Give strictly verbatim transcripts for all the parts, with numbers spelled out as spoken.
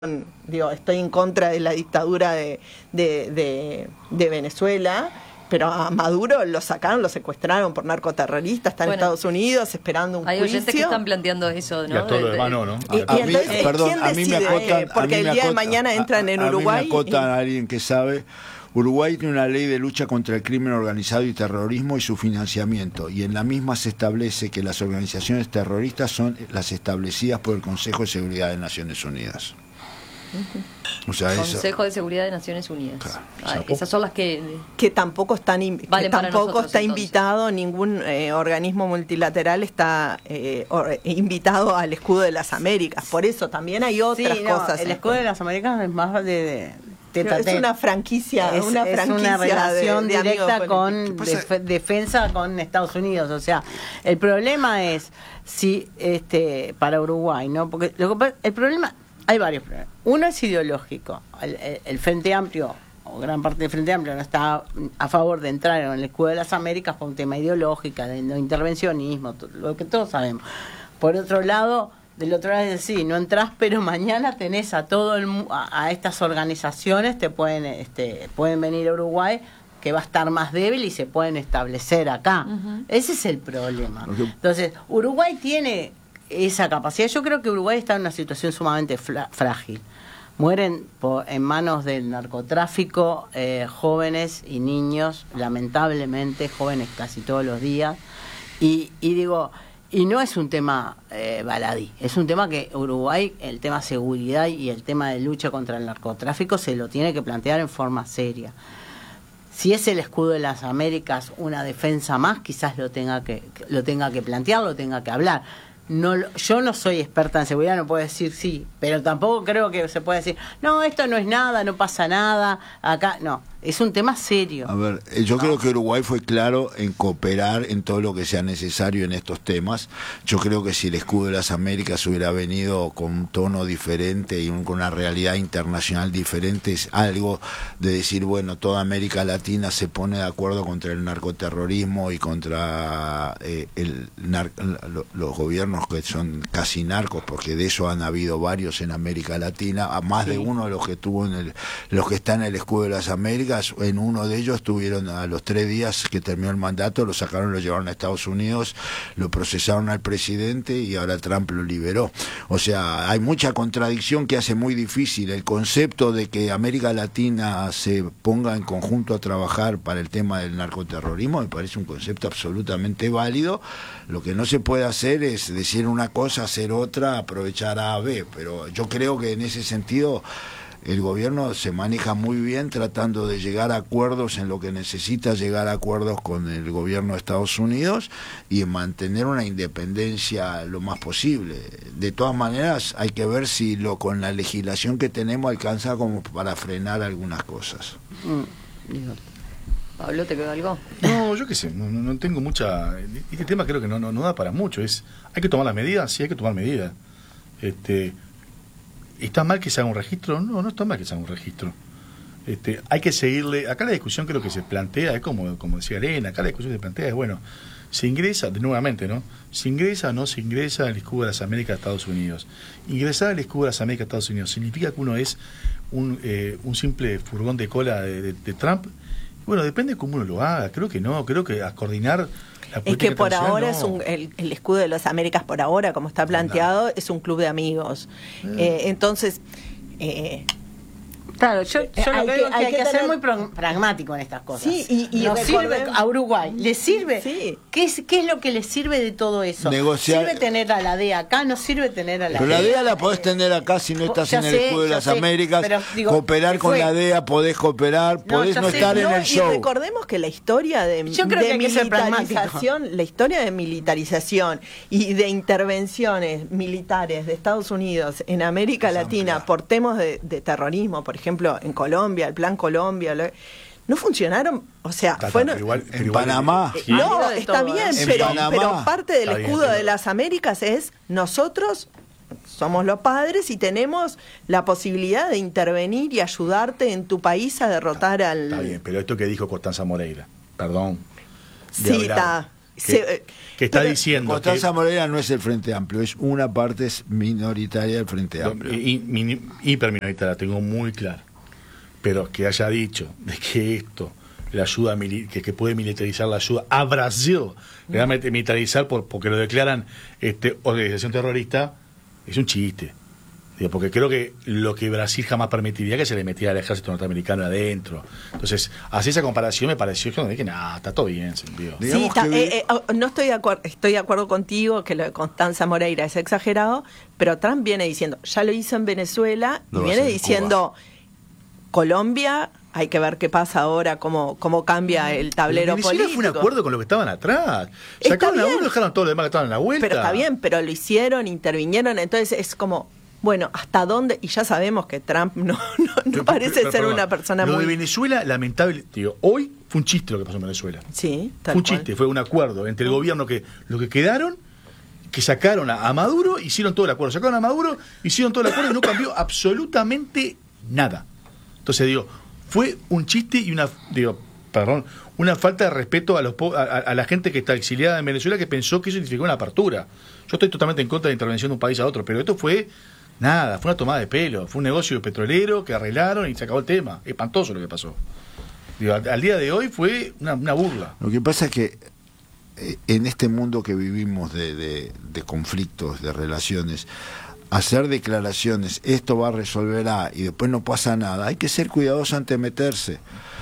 Digo, estoy en contra de la dictadura de, de, de, de Venezuela, pero a Maduro lo sacaron, lo secuestraron por narcoterrorista, está en bueno, Estados Unidos esperando un hay juicio. Hay oyentes que están planteando eso, ¿no? Y a todo lo demás no, ¿no? Y, y a entonces, mí, perdón, ¿quién a mí me acotan, Porque a mí el me día acotan, de mañana entran a, en a Uruguay. A mí me acotan a alguien que sabe. Uruguay tiene una ley de lucha contra el crimen organizado y terrorismo y su financiamiento, y en la misma se establece que las organizaciones terroristas son las establecidas por el Consejo de Seguridad de Naciones Unidas. O sea, Consejo eso, de Seguridad de Naciones Unidas. Claro, ah, o sea, esas son las que que tampoco están vale que tampoco nosotros, está entonces. invitado ningún eh, organismo multilateral está eh, or, invitado al Escudo de las Américas. Por eso también hay otras sí, no, cosas. El Escudo de las Américas es más de, de Teta, es una franquicia, es una, es franquicia una relación de, de directa con def, defensa con Estados Unidos. O sea, el problema es si este para Uruguay, ¿no? Porque lo que, el problema hay varios problemas. Uno es ideológico. El, el, el Frente Amplio, o gran parte del Frente Amplio, no está a favor de entrar en el Escudo de las Américas por un tema ideológico, de no intervencionismo, lo que todos sabemos. Por otro lado, del otro lado es decir, no entras, pero mañana tenés a todo el, a, a estas organizaciones, te pueden, este, pueden venir a Uruguay, que va a estar más débil y se pueden establecer acá. Uh-huh. Ese es el problema. Okay. Entonces, Uruguay tiene esa capacidad. Yo creo que Uruguay está en una situación sumamente frágil. Mueren por, en manos del narcotráfico eh, jóvenes y niños, lamentablemente, jóvenes casi todos los días. Y, y digo, y no es un tema eh, baladí, es un tema que Uruguay, el tema seguridad y el tema de lucha contra el narcotráfico, se lo tiene que plantear en forma seria. Si es el Escudo de las Américas una defensa más, quizás lo tenga que, lo tenga que plantear, lo tenga que hablar. No, yo no soy experta en seguridad, no puedo decir sí, pero tampoco creo que se pueda decir, no, esto no es nada, no pasa nada, acá, no, es un tema serio. A ver, yo no. creo que Uruguay fue claro en cooperar en todo lo que sea necesario en estos temas. Yo creo que si el Escudo de las Américas hubiera venido con un tono diferente y un, con una realidad internacional diferente, es algo de decir, bueno, toda América Latina se pone de acuerdo contra el narcoterrorismo y contra eh, el nar lo, los gobiernos que son casi narcos, porque de eso han habido varios en América Latina, a más sí. de uno de los que tuvo en el, los que están en el Escudo de las Américas. En uno de ellos tuvieron a los tres días que terminó el mandato, lo sacaron, lo llevaron a Estados Unidos, lo procesaron al presidente y ahora Trump lo liberó. O sea, hay mucha contradicción que hace muy difícil el concepto de que América Latina se ponga en conjunto a trabajar para el tema del narcoterrorismo. Me parece un concepto absolutamente válido. Lo que no se puede hacer es decir una cosa, hacer otra, aprovechar A a B, pero yo creo que en ese sentido el gobierno se maneja muy bien tratando de llegar a acuerdos en lo que necesita llegar a acuerdos con el gobierno de Estados Unidos y en mantener una independencia lo más posible. De todas maneras, hay que ver si lo con la legislación que tenemos alcanza como para frenar algunas cosas. Mm. Pablo, ¿te quedó algo? No, yo qué sé, no, no tengo mucha... Este tema creo que no, no, no da para mucho. Es, ¿hay que tomar las medidas? Sí, hay que tomar medidas. Este... ¿Está mal que se haga un registro? No, no está mal que se haga un registro. Este, hay que seguirle. Acá la discusión creo que se plantea, es como, como decía Elena, acá la discusión se plantea es, bueno, se ingresa, de nuevamente, ¿no? ¿Se ingresa o no se ingresa al Escudo de las Américas de Estados Unidos? Ingresar al Escudo de las Américas de Estados Unidos significa que uno es un, eh, un simple furgón de cola de, de, de Trump. Bueno, depende de cómo uno lo haga. Creo que no, creo que a coordinar... Es que por ahora no. es un, el, el Escudo de las Américas, por ahora, como está planteado, no. es un club de amigos. Eh. Eh, entonces, eh, claro, yo, yo lo que digo es que hay que, que ser muy pragmático en estas cosas. Sí, y, y nos sirve a Uruguay, ¿le sirve? Sí. ¿Qué es, ¿Qué es lo que le sirve de todo eso? Negociar. ¿Sirve tener a la D E A acá? ¿No sirve tener a la Pero D E A? la D E A la podés tener acá si no estás ya en el sé, Escudo de las sé, Américas. pero, digo, cooperar con la D E A, podés cooperar, no, podés no sé, estar no, en el show. Y recordemos que la historia de, Yo creo de que hay militarización, que la historia de militarización y de intervenciones militares de Estados Unidos en América es Latina amplia. Por temas de, de terrorismo, por ejemplo, en Colombia, el Plan Colombia, lo, no funcionaron, o sea, Tata, fueron... pero igual, pero en igual, Panamá. Eh, no, está todo, bien, pero, pero parte del está Escudo bien, pero... de las Américas es nosotros somos los padres y tenemos la posibilidad de intervenir y ayudarte en tu país a derrotar está, al... Está bien, pero esto que dijo Constanza Moreira, perdón. Sí, está... Que, que está pero, diciendo Constanza que Moreira no es el Frente Amplio, es una parte minoritaria del Frente Amplio. Hiperminoritaria, tengo muy claro. Pero que haya dicho de que esto, la ayuda que, que puede militarizar la ayuda a Brasil, mm. realmente militarizar por, porque lo declaran este, organización terrorista, es un chiste. Digo, porque creo que lo que Brasil jamás permitiría que se le metiera al ejército norteamericano adentro. Entonces, así esa comparación me pareció que no dije nada, está todo bien, sentido. Sí, está, que... eh, eh, no estoy de acuerdo, estoy de acuerdo contigo que lo de Constanza Moreira es exagerado, pero Trump viene diciendo, ya lo hizo en Venezuela, no y viene diciendo Cuba. Colombia, hay que ver qué pasa ahora, cómo, cómo cambia el tablero político. político. Fue un acuerdo con los que estaban atrás. Sacaron a uno y dejaron todos los demás que estaban en la vuelta. Pero está bien, pero lo hicieron, intervinieron, entonces es como, bueno, ¿hasta dónde? Y ya sabemos que Trump no, no, no pero, parece pero, pero, ser perdón, una persona lo muy... Lo de Venezuela, lamentable, digo, hoy fue un chiste lo que pasó en Venezuela. Sí, tal Fue un cual. chiste, fue un acuerdo entre el gobierno que, lo que quedaron, que sacaron a, a Maduro, hicieron todo el acuerdo. Sacaron a Maduro, hicieron todo el acuerdo y no cambió absolutamente nada. Entonces digo, fue un chiste y una, digo, perdón, una falta de respeto a los a, a la gente que está exiliada en Venezuela, que pensó que eso significó una apertura. Yo estoy totalmente en contra de la intervención de un país a otro, pero esto fue nada, fue una tomada de pelo, fue un negocio petrolero que arreglaron y se acabó el tema. Espantoso lo que pasó. Digo, al, al día de hoy fue una, una burla. Lo que pasa es que eh, en este mundo que vivimos de, de, de conflictos, de relaciones, hacer declaraciones, esto va a resolver A y después no pasa nada, hay que ser cuidadoso antes de meterse,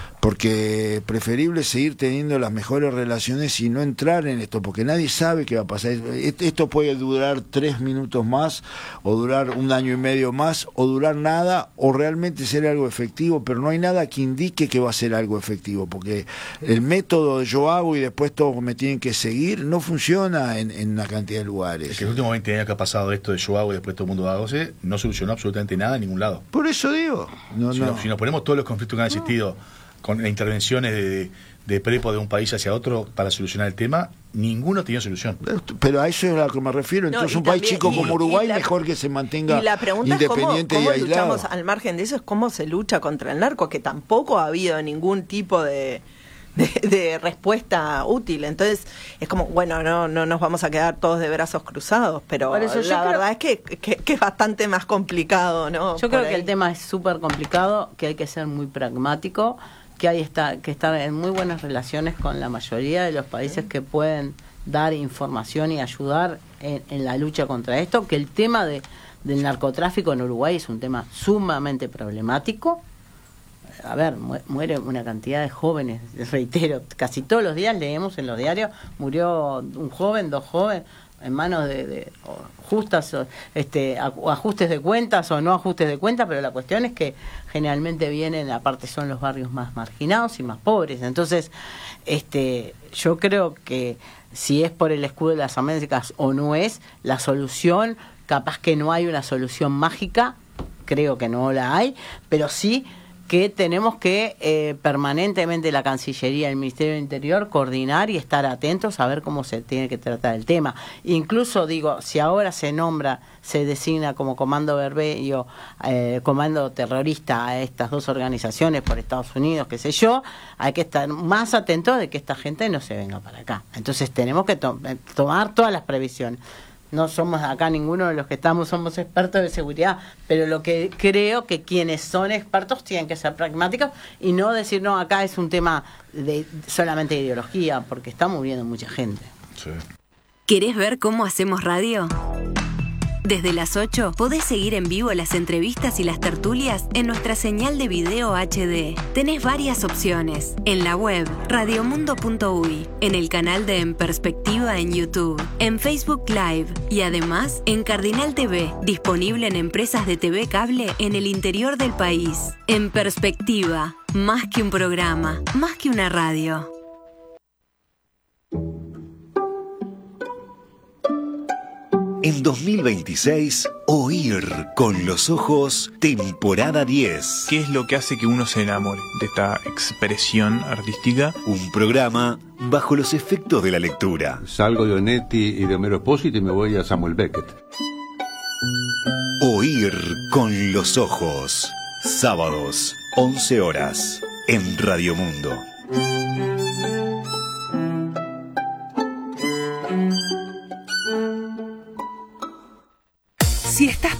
porque preferible seguir teniendo las mejores relaciones y no entrar en esto, porque nadie sabe qué va a pasar. Esto puede durar tres minutos más, o durar un año y medio más, o durar nada, o realmente ser algo efectivo, pero no hay nada que indique que va a ser algo efectivo, porque el método de yo hago y después todos me tienen que seguir no funciona en, en una cantidad de lugares. Es que los últimos veinte años que ha pasado esto de yo hago y después todo el mundo hago, no solucionó absolutamente nada en ningún lado. Por eso digo. No, si, no. Nos, si nos ponemos todos los conflictos que han existido no. con las intervenciones de, de, de prepo de un país hacia otro para solucionar el tema, ninguno tenía solución. Pero a eso es a lo que me refiero. Entonces no, un también, país chico y, como Uruguay la, mejor que se mantenga y la pregunta independiente es cómo, cómo y aislado. Luchamos al margen de eso, es cómo se lucha contra el narco, que tampoco ha habido ningún tipo de... De, de respuesta útil. Entonces es como, bueno, no no nos vamos a quedar todos de brazos cruzados, pero eso, la verdad creo, es que, que, que es bastante más complicado, ¿no? Yo creo ahí. que el tema es súper complicado, que hay que ser muy pragmático, que hay está, que estar en muy buenas relaciones con la mayoría de los países que pueden dar información y ayudar en, en la lucha contra esto, que el tema de, del narcotráfico en Uruguay es un tema sumamente problemático. A ver, muere una cantidad de jóvenes, reitero, casi todos los días leemos en los diarios, murió un joven, dos jóvenes, en manos de, de justas, este, ajustes de cuentas o no ajustes de cuentas, pero la cuestión es que generalmente vienen, aparte son los barrios más marginados y más pobres. Entonces, este, yo creo que si es por el escudo de las Américas o no es, la solución, capaz que no hay una solución mágica, creo que no la hay, pero sí que tenemos que eh, permanentemente la Cancillería y el Ministerio del Interior coordinar y estar atentos a ver cómo se tiene que tratar el tema. Incluso, digo, si ahora se nombra, se designa como comando verbeo, eh, comando terrorista a estas dos organizaciones por Estados Unidos, qué sé yo, hay que estar más atentos de que esta gente no se venga para acá. Entonces tenemos que to- tomar todas las previsiones. No somos acá ninguno de los que estamos, somos expertos de seguridad, pero lo que creo que quienes son expertos tienen que ser pragmáticos y no decir, no, acá es un tema de solamente de ideología, porque está muriendo mucha gente. Sí. ¿Querés ver cómo hacemos radio? Desde las ocho podés seguir en vivo las entrevistas y las tertulias en nuestra señal de video H D. Tenés varias opciones. En la web radiomundo punto uy, en el canal de En Perspectiva en YouTube, en Facebook Live y además en Cardinal T V, disponible en empresas de T V cable en el interior del país. En Perspectiva, más que un programa, más que una radio. En dos mil veintiséis, Oír con los ojos, temporada diez. ¿Qué es lo que hace que uno se enamore de esta expresión artística? Un programa bajo los efectos de la lectura. Salgo de Onetti y de Homero Espósito y me voy a Samuel Beckett. Oír con los ojos. Sábados, once horas, en Radio Mundo.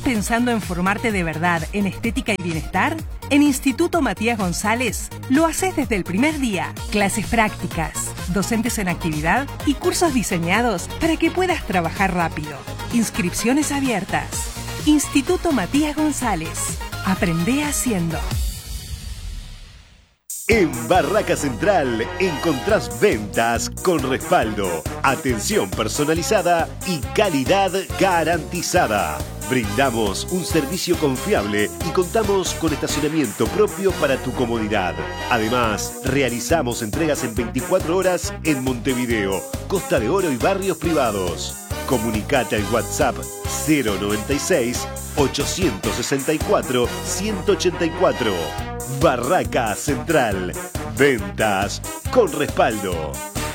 pensando en formarte de verdad en estética y bienestar? En Instituto Matías González lo haces desde el primer día. Clases prácticas, docentes en actividad y cursos diseñados para que puedas trabajar rápido. Inscripciones abiertas. Instituto Matías González. Aprende haciendo. En Barraca Central encontrás ventas con respaldo, atención personalizada y calidad garantizada. Brindamos un servicio confiable y contamos con estacionamiento propio para tu comodidad. Además, realizamos entregas en veinticuatro horas en Montevideo, Costa de Oro y barrios privados. Comunicate al WhatsApp cero noventa y seis, ochocientos sesenta y cuatro, ciento ochenta y cuatro. Barraca Central. Ventas con respaldo.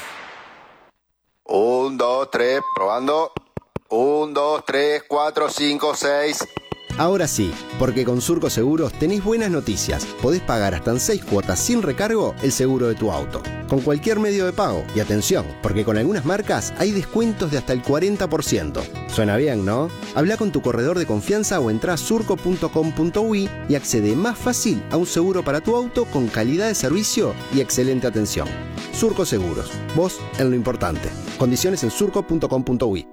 Un, dos, tres, probando. Un, dos, tres, cuatro, cinco, seis. Ahora sí, porque con Surco Seguros tenés buenas noticias. Podés pagar hasta en seis cuotas sin recargo el seguro de tu auto, con cualquier medio de pago. Y atención, porque con algunas marcas hay descuentos de hasta el cuarenta por ciento. Suena bien, ¿no? Habla con tu corredor de confianza o entrá a surco punto com punto uy y accede más fácil a un seguro para tu auto con calidad de servicio y excelente atención. Surco Seguros, vos en lo importante. Condiciones en surco punto com punto uy.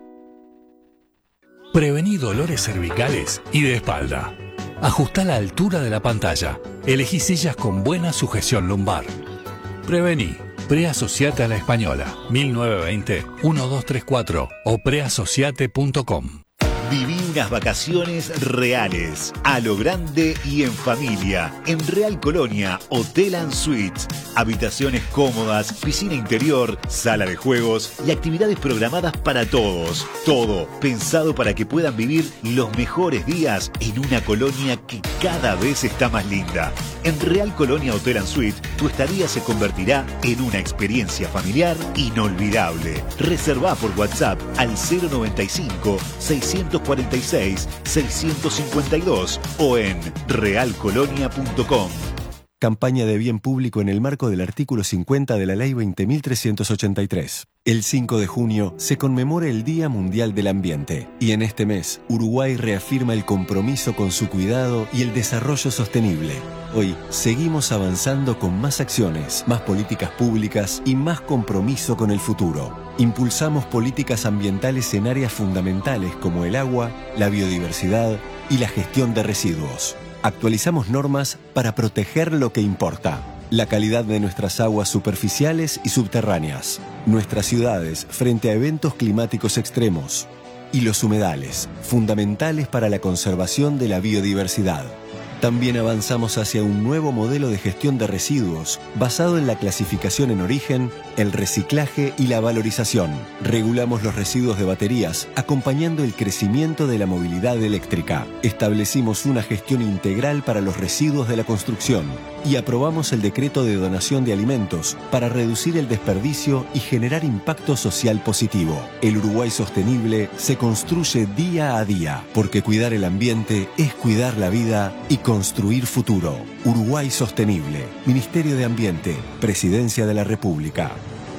Prevení dolores cervicales y de espalda. Ajustá la altura de la pantalla. Elegí sillas con buena sujeción lumbar. Prevení. Preasociate a la Española. mil novecientos veinte, doce treinta y cuatro o preasociate punto com. Viví unas vacaciones reales, a lo grande y en familia, en Real Colonia, Hotel and Suites. Habitaciones cómodas, piscina interior, sala de juegos y actividades programadas para todos. Todo pensado para que puedan vivir los mejores días en una colonia que cada vez está más linda. En Real Colonia Hotel and Suites, tu estadía se convertirá en una experiencia familiar inolvidable. Reservá por WhatsApp al cero noventa y cinco, seiscientos cuarenta y seis, seiscientos cincuenta y dos o en real colonia punto com. Campaña de bien público en el marco del artículo cincuenta de la Ley veinte mil trescientos ochenta y tres. El cinco de junio se conmemora el Día Mundial del Ambiente y en este mes Uruguay reafirma el compromiso con su cuidado y el desarrollo sostenible. Hoy seguimos avanzando con más acciones, más políticas públicas y más compromiso con el futuro. Impulsamos políticas ambientales en áreas fundamentales como el agua, la biodiversidad y la gestión de residuos. Actualizamos normas para proteger lo que importa. La calidad de nuestras aguas superficiales y subterráneas. Nuestras ciudades frente a eventos climáticos extremos. Y los humedales, fundamentales para la conservación de la biodiversidad. También avanzamos hacia un nuevo modelo de gestión de residuos basado en la clasificación en origen, el reciclaje y la valorización. Regulamos los residuos de baterías, acompañando el crecimiento de la movilidad eléctrica. Establecimos una gestión integral para los residuos de la construcción y aprobamos el decreto de donación de alimentos para reducir el desperdicio y generar impacto social positivo. El Uruguay sostenible se construye día a día, porque cuidar el ambiente es cuidar la vida y construir futuro. Uruguay Sostenible. Ministerio de Ambiente. Presidencia de la República.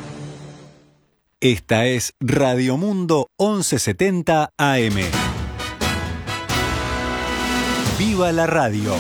Esta es Radio Mundo once setenta A M. ¡Viva la radio!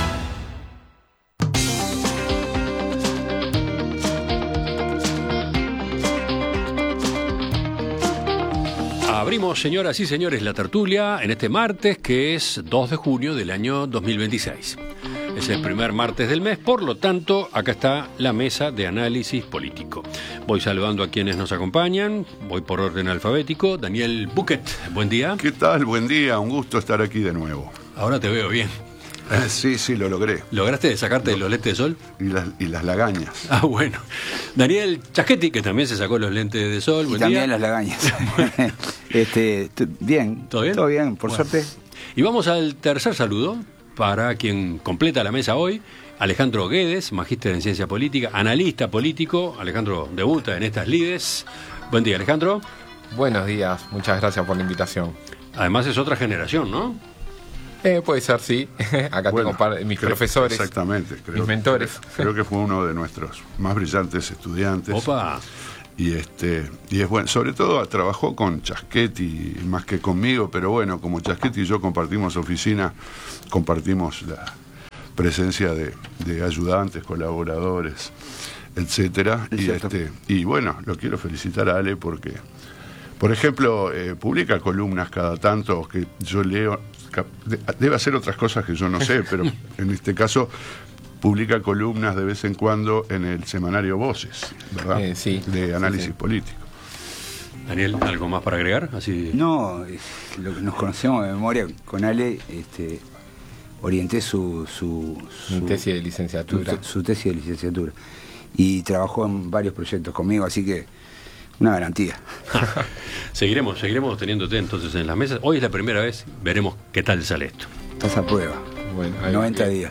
Abrimos, señoras y señores, la tertulia en este martes, que es dos de junio del año dos mil veintiséis. Es el primer martes del mes, por lo tanto, acá está la mesa de análisis político. Voy saludando a quienes nos acompañan, voy por orden alfabético. Daniel Buquet, buen día. ¿Qué tal? Buen día, un gusto estar aquí de nuevo. Ahora te veo bien. Eh, sí, sí, lo logré. ¿Lograste sacarte Lo, los lentes de sol? Y las, y las lagañas. Ah, bueno. Daniel Chaschetti, que también se sacó los lentes de sol. Y buen también día. las lagañas. este, bien. ¿Todo bien? Todo bien, por bueno. suerte. Y vamos al tercer saludo, para quien completa la mesa hoy. Alejandro Guedes, magíster en ciencia política, analista político. Alejandro debuta en estas lides. Buen día, Alejandro. Buenos días, muchas gracias por la invitación. Además es otra generación, ¿no? Eh, puede ser, sí. Acá bueno, tengo par, mis creo, profesores, exactamente, creo, mis mentores. Creo, creo que fue uno de nuestros más brillantes estudiantes. Opa. y este y es bueno, sobre todo trabajó con Chaschetti más que conmigo, pero bueno, como Chaschetti y yo compartimos oficina, compartimos la presencia de, de ayudantes, colaboradores, etcétera, y este y bueno, lo quiero felicitar a Ale porque, por ejemplo, eh, publica columnas cada tanto que yo leo, debe hacer otras cosas que yo no sé, pero en este caso publica columnas de vez en cuando en el semanario Voces, ¿verdad? Eh, sí, de análisis sí, sí. político. Daniel, ¿algo más para agregar? Así... No, lo que nos conocemos de memoria con Ale, este, orienté su, su, su tesis de licenciatura. Su, su tesis de licenciatura. Y trabajó en varios proyectos conmigo, así que una garantía. seguiremos, seguiremos teniéndote entonces en las mesas. Hoy es la primera vez, veremos qué tal sale esto. Estás a prueba. Bueno, noventa días.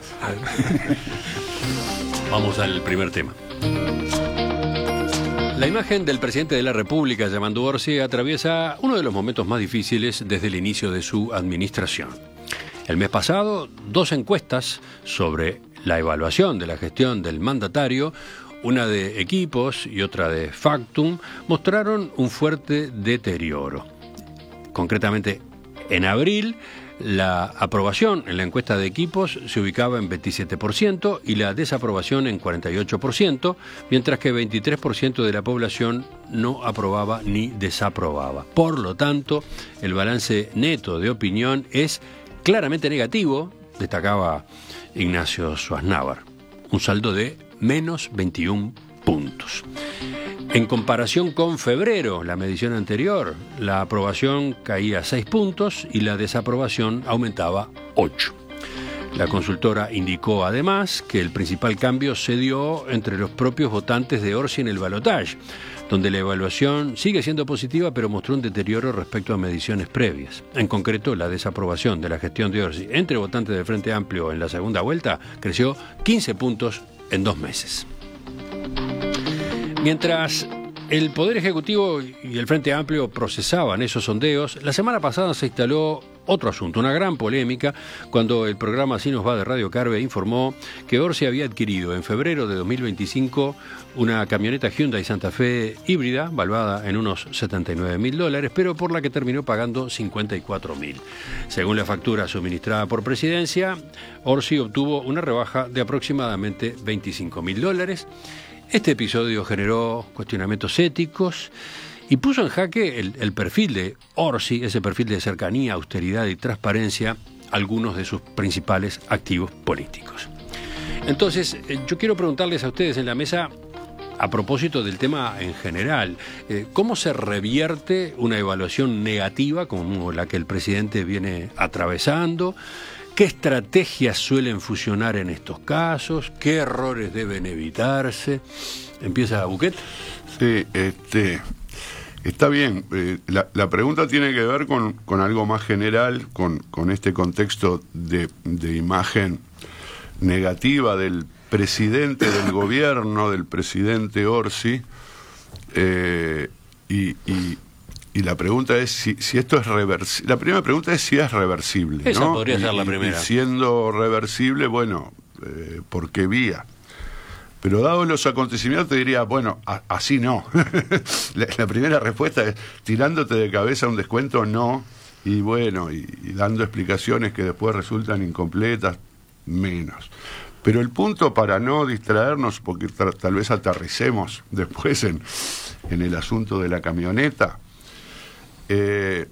Vamos al primer tema. La imagen del presidente de la República, Yamandu Orsi, atraviesa uno de los momentos más difíciles desde el inicio de su administración. El mes pasado, dos encuestas sobre la evaluación de la gestión del mandatario, una de Equipos y otra de Factum, mostraron un fuerte deterioro. Concretamente, en abril, la aprobación en la encuesta de Equipos se ubicaba en veintisiete por ciento y la desaprobación en cuarenta y ocho por ciento, mientras que veintitrés por ciento de la población no aprobaba ni desaprobaba. Por lo tanto, el balance neto de opinión es claramente negativo, destacaba Ignacio Schwarzenegger, un saldo de menos veintiún puntos. En comparación con febrero, la medición anterior, la aprobación caía seis puntos y la desaprobación aumentaba ocho. La consultora indicó además que el principal cambio se dio entre los propios votantes de Orsi en el balotaje, donde la evaluación sigue siendo positiva pero mostró un deterioro respecto a mediciones previas. En concreto, la desaprobación de la gestión de Orsi entre votantes del Frente Amplio en la segunda vuelta creció quince puntos en dos meses. Mientras el Poder Ejecutivo y el Frente Amplio procesaban esos sondeos, la semana pasada se instaló otro asunto, una gran polémica, cuando el programa Así nos va de Radio Carve informó que Orsi había adquirido en febrero de dos mil veinticinco una camioneta Hyundai Santa Fe híbrida, valuada en unos setenta y nueve mil dólares, pero por la que terminó pagando cincuenta y cuatro mil. Según la factura suministrada por Presidencia, Orsi obtuvo una rebaja de aproximadamente veinticinco mil dólares. Este episodio generó cuestionamientos éticos y puso en jaque el, el perfil de Orsi, ese perfil de cercanía, austeridad y transparencia, algunos de sus principales activos políticos. Entonces, yo quiero preguntarles a ustedes en la mesa, a propósito del tema en general, eh, ¿cómo se revierte una evaluación negativa como la que el presidente viene atravesando? ¿Qué estrategias suelen funcionar en estos casos? ¿Qué errores deben evitarse? ¿Empieza Buquet? Sí, este, está bien. Eh, la, la pregunta tiene que ver con, con algo más general, con, con este contexto de, de imagen negativa del presidente del gobierno, del presidente Orsi, eh, y... y Y la pregunta es si, si esto es reversible. La primera pregunta es si es reversible. Esa ¿no? podría y, ser la primera. Y siendo reversible, bueno, eh, ¿por qué vía? Pero dados los acontecimientos te diría, bueno, a, así no. la, la primera respuesta es tirándote de cabeza un descuento, no. Y bueno, y, y dando explicaciones que después resultan incompletas, menos. Pero el punto para no distraernos, porque tra- tal vez aterricemos después en, en el asunto de la camioneta, Eh,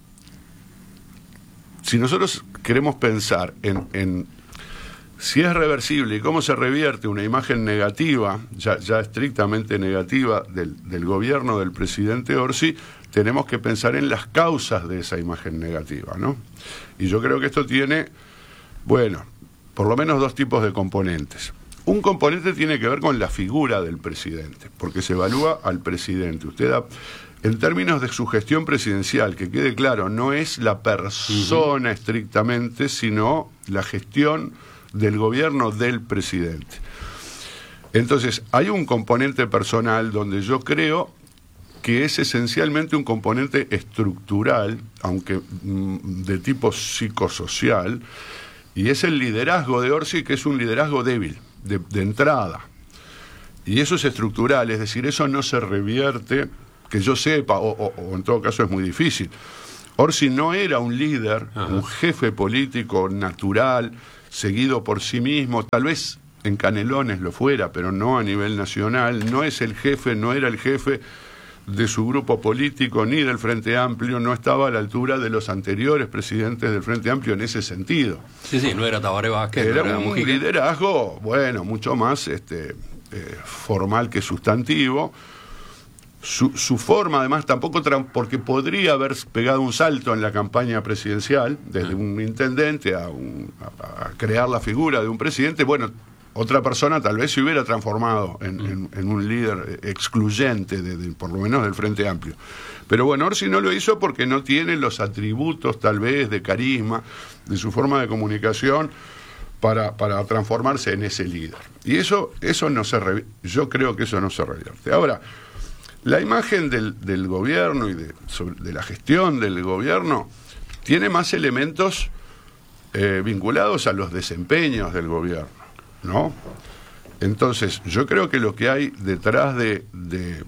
si nosotros queremos pensar en, en si es reversible y cómo se revierte una imagen negativa, ya, ya estrictamente negativa, del, del gobierno del presidente Orsi, tenemos que pensar en las causas de esa imagen negativa, ¿no? Y yo creo que esto tiene, bueno, por lo menos dos tipos de componentes. Un componente tiene que ver con la figura del presidente, porque se evalúa al presidente. Usted da... En términos de su gestión presidencial, que quede claro, no es la persona uh-huh. estrictamente, sino la gestión del gobierno del presidente. Entonces, hay un componente personal donde yo creo que es esencialmente un componente estructural, aunque mm, de tipo psicosocial, y es el liderazgo de Orsi, que es un liderazgo débil, de, de entrada. y eso es estructural, es decir, eso no se revierte, que yo sepa, o, o, o en todo caso es muy difícil. Orsi no era un líder, Ajá. un jefe político natural, seguido por sí mismo, tal vez en Canelones lo fuera, pero no a nivel nacional, no es el jefe, no era el jefe de su grupo político ni del Frente Amplio, no estaba a la altura de los anteriores presidentes del Frente Amplio en ese sentido. Sí, sí, no era Tabaré Vázquez, era, no era un Mujica. Liderazgo, bueno, mucho más este, eh, formal que sustantivo. Su, su forma, además, tampoco, porque podría haber pegado un salto en la campaña presidencial, desde un intendente a, un, a, a crear la figura de un presidente. Bueno, otra persona tal vez se hubiera transformado en, en, en un líder excluyente, de, de, por lo menos del Frente Amplio. Pero bueno, Orsi no lo hizo porque no tiene los atributos, tal vez, de carisma, de su forma de comunicación, para, para transformarse en ese líder. Y eso, eso no se revierte. Yo creo que eso no se revierte. Ahora, la imagen del, del gobierno y de, sobre, de la gestión del gobierno tiene más elementos eh, vinculados a los desempeños del gobierno, ¿no? Entonces, yo creo que lo que hay detrás de, de,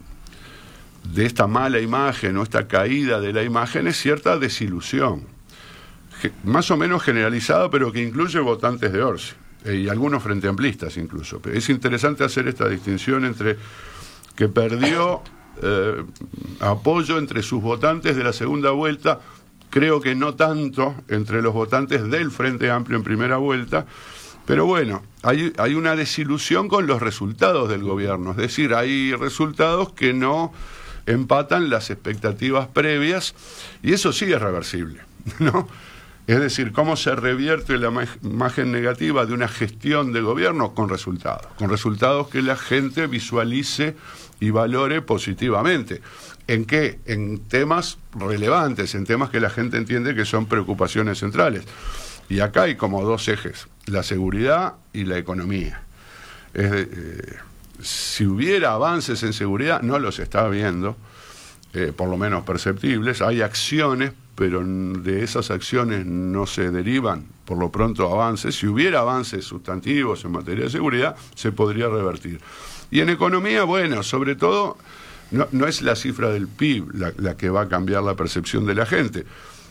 de esta mala imagen o esta caída de la imagen es cierta desilusión, que, más o menos generalizada, pero que incluye votantes de Orsi eh, y algunos frente amplistas incluso. Pero es interesante hacer esta distinción entre que perdió Eh, apoyo entre sus votantes de la segunda vuelta, creo que no tanto entre los votantes del Frente Amplio en primera vuelta, pero bueno, hay, hay una desilusión con los resultados del gobierno, es decir, hay resultados que no empatan las expectativas previas, y eso sí es reversible, ¿no? Es decir, cómo se revierte la imagen negativa de una gestión de gobierno con resultados, con resultados que la gente visualice y valore positivamente. ¿En qué? En temas relevantes, en temas que la gente entiende que son preocupaciones centrales. Y acá hay como dos ejes, la seguridad y la economía. Es de, eh, si hubiera avances en seguridad, no los está viendo, eh, por lo menos perceptibles, hay acciones, pero de esas acciones no se derivan, por lo pronto, avances. Si hubiera avances sustantivos en materia de seguridad, se podría revertir. Y en economía, bueno, sobre todo, no, no es la cifra del P I B la, la que va a cambiar la percepción de la gente.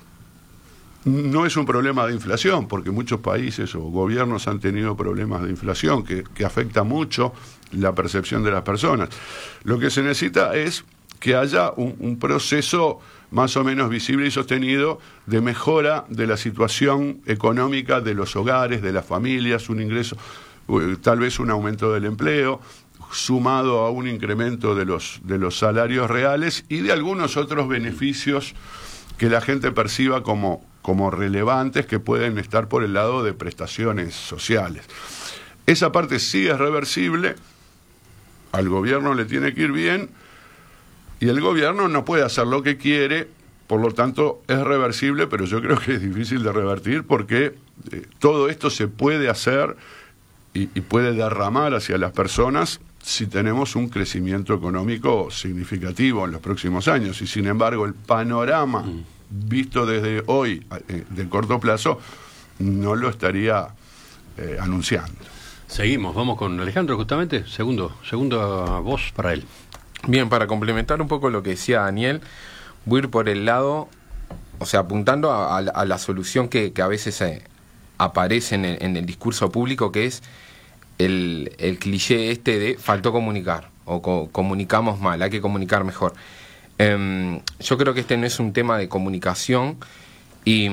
No es un problema de inflación, porque muchos países o gobiernos han tenido problemas de inflación que, que afecta mucho la percepción de las personas. Lo que se necesita es que haya un, un proceso más o menos visible y sostenido de mejora de la situación económica de los hogares, de las familias, un ingreso, tal vez un aumento del empleo, sumado a un incremento de los, de los salarios reales y de algunos otros beneficios que la gente perciba como, como relevantes, que pueden estar por el lado de prestaciones sociales. Esa parte sí es reversible, al gobierno le tiene que ir bien, y el gobierno no puede hacer lo que quiere, por lo tanto es reversible, pero yo creo que es difícil de revertir porque eh, todo esto se puede hacer y, y puede derramar hacia las personas si tenemos un crecimiento económico significativo en los próximos años. Y sin embargo el panorama mm. visto desde hoy, eh, de corto plazo, no lo estaría eh, anunciando. Seguimos, vamos con Alejandro justamente, segundo, segunda voz para él. Bien, para complementar un poco lo que decía Daniel, voy a ir por el lado, o sea, apuntando a, a, a la solución que, que a veces eh, aparece en el, en el discurso público, que es el, el cliché este de faltó comunicar, o co- comunicamos mal, hay que comunicar mejor. Um, yo creo que este no es un tema de comunicación, y,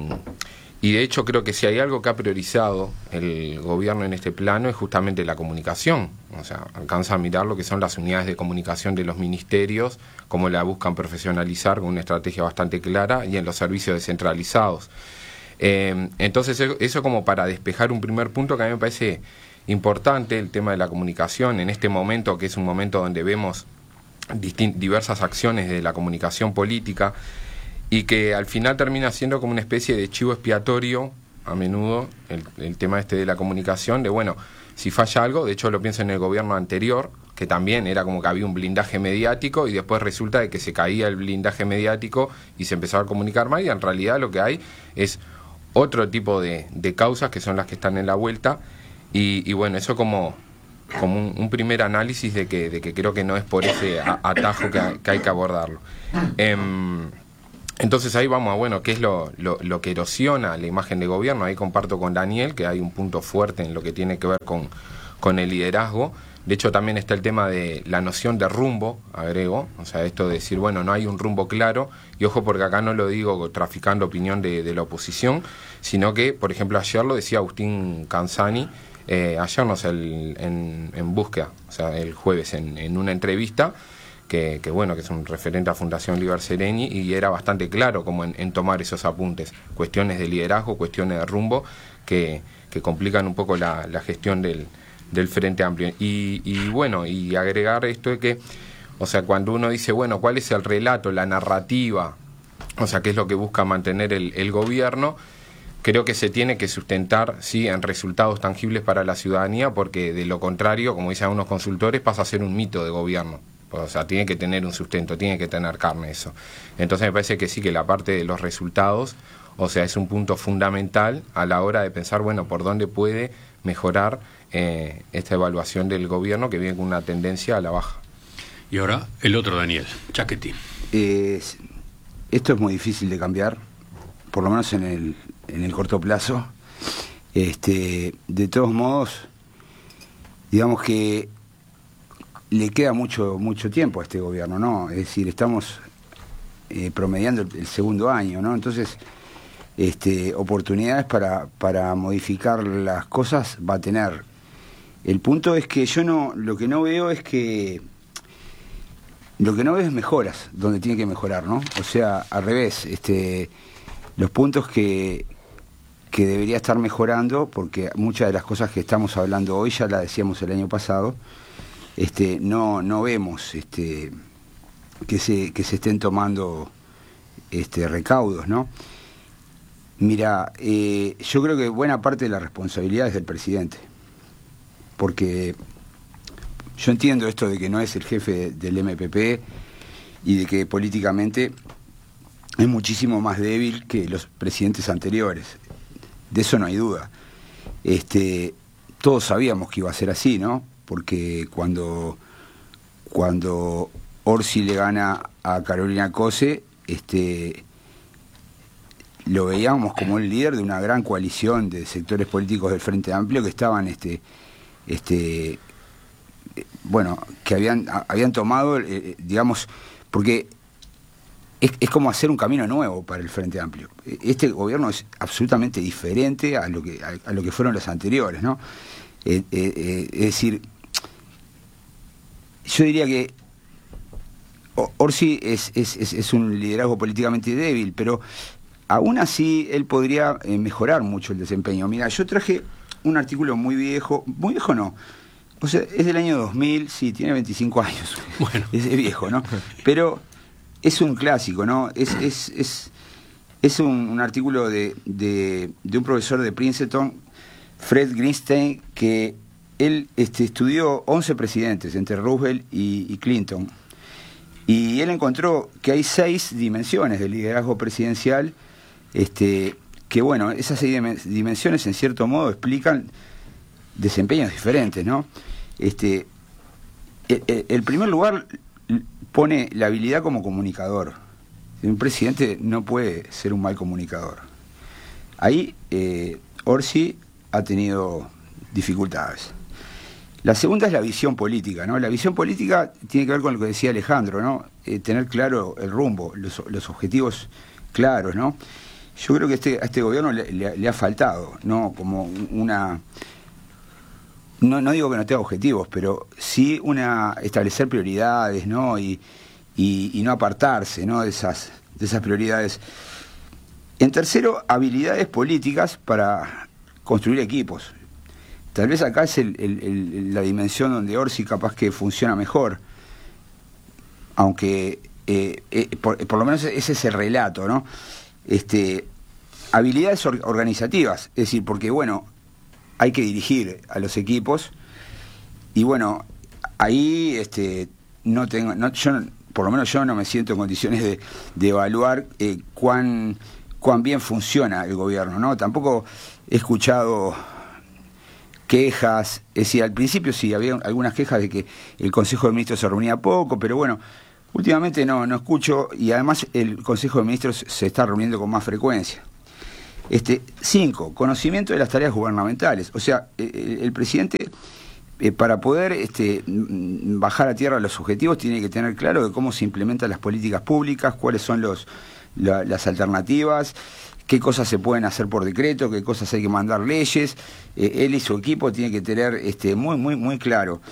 y de hecho creo que si hay algo que ha priorizado el gobierno en este plano es justamente la comunicación. O sea, alcanza a mirar lo que son las unidades de comunicación de los ministerios, cómo la buscan profesionalizar con una estrategia bastante clara, y en los servicios descentralizados. Eh, entonces eso como para despejar un primer punto que a mí me parece importante, el tema de la comunicación en este momento, que es un momento donde vemos distin- diversas acciones de la comunicación política, y que al final termina siendo como una especie de chivo expiatorio, a menudo, el, el tema este de la comunicación, de bueno, si falla algo, de hecho lo pienso en el gobierno anterior, que también era como que había un blindaje mediático, y después resulta de que se caía el blindaje mediático y se empezaba a comunicar mal, y en realidad lo que hay es otro tipo de, de causas que son las que están en la vuelta, y, y bueno, eso como como un, un primer análisis de que, de que creo que no es por ese a, atajo que, que hay que abordarlo. Eh, entonces ahí vamos a, bueno, ¿qué es lo, lo, lo que erosiona la imagen de gobierno? Ahí comparto con Daniel que hay un punto fuerte en lo que tiene que ver con, con el liderazgo. De hecho, también está el tema de la noción de rumbo, agrego, o sea, esto de decir, bueno, no hay un rumbo claro, y ojo porque acá no lo digo traficando opinión de, de la oposición, sino que, por ejemplo, ayer lo decía Agustín Canzani, eh, ayer, no sé, el, en, en búsqueda, o sea, el jueves, en, en una entrevista, que, que bueno, que es un referente a Fundación Liber Sereni, y era bastante claro como en, en tomar esos apuntes, cuestiones de liderazgo, cuestiones de rumbo, que, que complican un poco la, la gestión del del Frente Amplio. Y, y bueno, y agregar esto de que, o sea, cuando uno dice, bueno, ¿cuál es el relato, la narrativa? O sea, ¿qué es lo que busca mantener el, el gobierno? Creo que se tiene que sustentar, sí, en resultados tangibles para la ciudadanía, porque de lo contrario, como dicen algunos consultores, pasa a ser un mito de gobierno. O sea, tiene que tener un sustento, tiene que tener carne eso. Entonces me parece que sí, que la parte de los resultados, o sea, es un punto fundamental a la hora de pensar, bueno, por dónde puede mejorar eh, esta evaluación del gobierno que viene con una tendencia a la baja. Y ahora el otro Daniel, Chaquetti. Eh, esto es muy difícil de cambiar, por lo menos en el, en el corto plazo. Este, de todos modos, digamos que le queda mucho, mucho tiempo a este gobierno, ¿no? Es decir, estamos eh, promediando el, el segundo año, ¿no? Entonces, Este, oportunidades para, para modificar las cosas va a tener. El punto es que yo no, lo que no veo es que, lo que no veo es mejoras, donde tiene que mejorar, ¿no? O sea, al revés, este, los puntos que, que debería estar mejorando, porque muchas de las cosas que estamos hablando hoy ya las decíamos el año pasado, este, no, no vemos este, que se, que se estén tomando este, recaudos, ¿no? Mira, eh, yo creo que buena parte de la responsabilidad es del presidente, porque yo entiendo esto de que no es el jefe del M P P y de que políticamente es muchísimo más débil que los presidentes anteriores, de eso no hay duda. Este, todos sabíamos que iba a ser así, ¿no? Porque cuando, cuando Orsi le gana a Carolina Cose, este... lo veíamos como el líder de una gran coalición de sectores políticos del Frente Amplio que estaban, este, este, bueno, que habían, habían tomado, eh, digamos, porque es, es como hacer un camino nuevo para el Frente Amplio. Este gobierno es absolutamente diferente a lo que, a, a lo que fueron los anteriores, ¿no? Eh, eh, eh, es decir, yo diría que Orsi es, es, es, es un liderazgo políticamente débil, pero aún así, él podría eh, mejorar mucho el desempeño. Mira, yo traje un artículo muy viejo, muy viejo no, o sea, es del año dos mil, sí, tiene veinticinco años, bueno. Es viejo, ¿no? Pero es un clásico, ¿no? Es, es, es, es un, un artículo de, de, de un profesor de Princeton, Fred Greenstein, que él este, estudió once presidentes, entre Roosevelt y, y Clinton, y él encontró que hay seis dimensiones del liderazgo presidencial. Este, que bueno, esas seis dimensiones en cierto modo explican desempeños diferentes, ¿no? Este, el, el primer lugar pone la habilidad como comunicador. Un presidente no puede ser un mal comunicador. Ahí eh, Orsi ha tenido dificultades. La segunda es la visión política, ¿no? La visión política tiene que ver con lo que decía Alejandro, ¿no? Eh, tener claro el rumbo, los, los objetivos claros, ¿no? Yo creo que este, a este gobierno le, le, le ha faltado, ¿no? Como una... No, no digo que no tenga objetivos, pero sí una establecer prioridades, ¿no? Y, y, y no apartarse, ¿no? De esas, de esas prioridades. En tercero, habilidades políticas para construir equipos. Tal vez acá es el, el, el, la dimensión donde Orsi capaz que funciona mejor, aunque eh, eh, por, por lo menos ese es el relato, ¿no? Este, habilidades or, organizativas, es decir, porque bueno, hay que dirigir a los equipos y bueno, ahí este, no tengo, no, yo, por lo menos yo no me siento en condiciones de, de evaluar eh, cuán, cuán bien funciona el gobierno, ¿no? Tampoco he escuchado quejas, es decir, al principio sí había algunas quejas de que el Consejo de Ministros se reunía poco, pero bueno, últimamente no, no escucho, y además el Consejo de Ministros se está reuniendo con más frecuencia. Este, cinco, conocimiento de las tareas gubernamentales. O sea, el, el presidente, eh, para poder este, bajar a tierra los objetivos, tiene que tener claro de cómo se implementan las políticas públicas, cuáles son los, la, las alternativas, qué cosas se pueden hacer por decreto, qué cosas hay que mandar leyes. Eh, él y su equipo tienen que tener este, muy, muy, muy claro.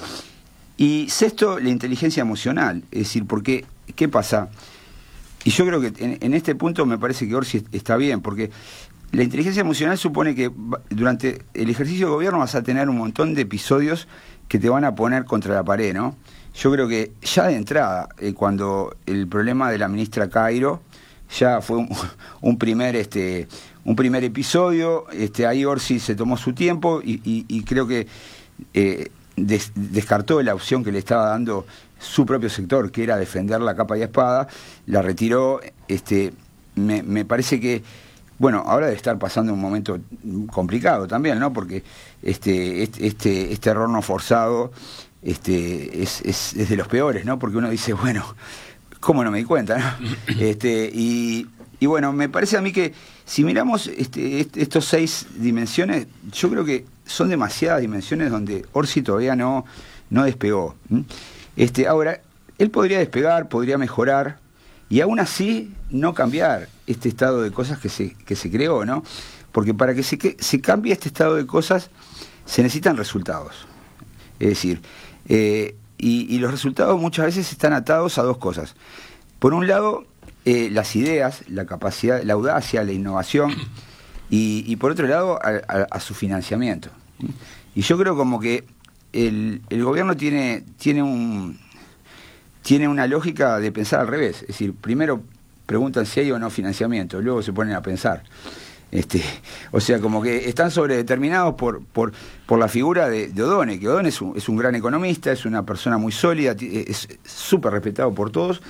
Y sexto, la inteligencia emocional. Es decir, porque, ¿qué pasa? Y yo creo que en, en este punto me parece que Orsi está bien, porque la inteligencia emocional supone que durante el ejercicio de gobierno vas a tener un montón de episodios que te van a poner contra la pared, ¿no? Yo creo que ya de entrada, eh, cuando el problema de la ministra Cairo ya fue un, un primer este un primer episodio, este ahí Orsi se tomó su tiempo y, y, y creo que eh, des, descartó la opción que le estaba dando su propio sector, que era defender la capa y espada, la retiró. Este, me, me parece que bueno, ahora debe estar pasando un momento complicado también, ¿no? Porque este este este, este error no forzado este es, es, es de los peores, ¿no? Porque uno dice, bueno, ¿cómo no me di cuenta, no? Este, y, y bueno, me parece a mí que si miramos este, este, estos seis dimensiones, yo creo que son demasiadas dimensiones donde Orsi todavía no, no despegó. Este, ahora, él podría despegar, podría mejorar, y aún así no cambiar este estado de cosas que se, que se creó, ¿no? Porque para que se, que se cambie este estado de cosas se necesitan resultados. Es decir, eh, y, y los resultados muchas veces están atados a dos cosas. Por un lado, eh, las ideas, la capacidad, la audacia, la innovación, y, y por otro lado, a, a, a su financiamiento. Y yo creo como que el, el gobierno tiene, tiene un... tiene una lógica de pensar al revés. Es decir, primero preguntan si hay o no financiamiento, luego se ponen a pensar. Este, o sea, como que están sobredeterminados por, por, por la figura de, de O'Donnell, que O'Donnell es un, es un gran economista, es una persona muy sólida, es súper respetado por todos,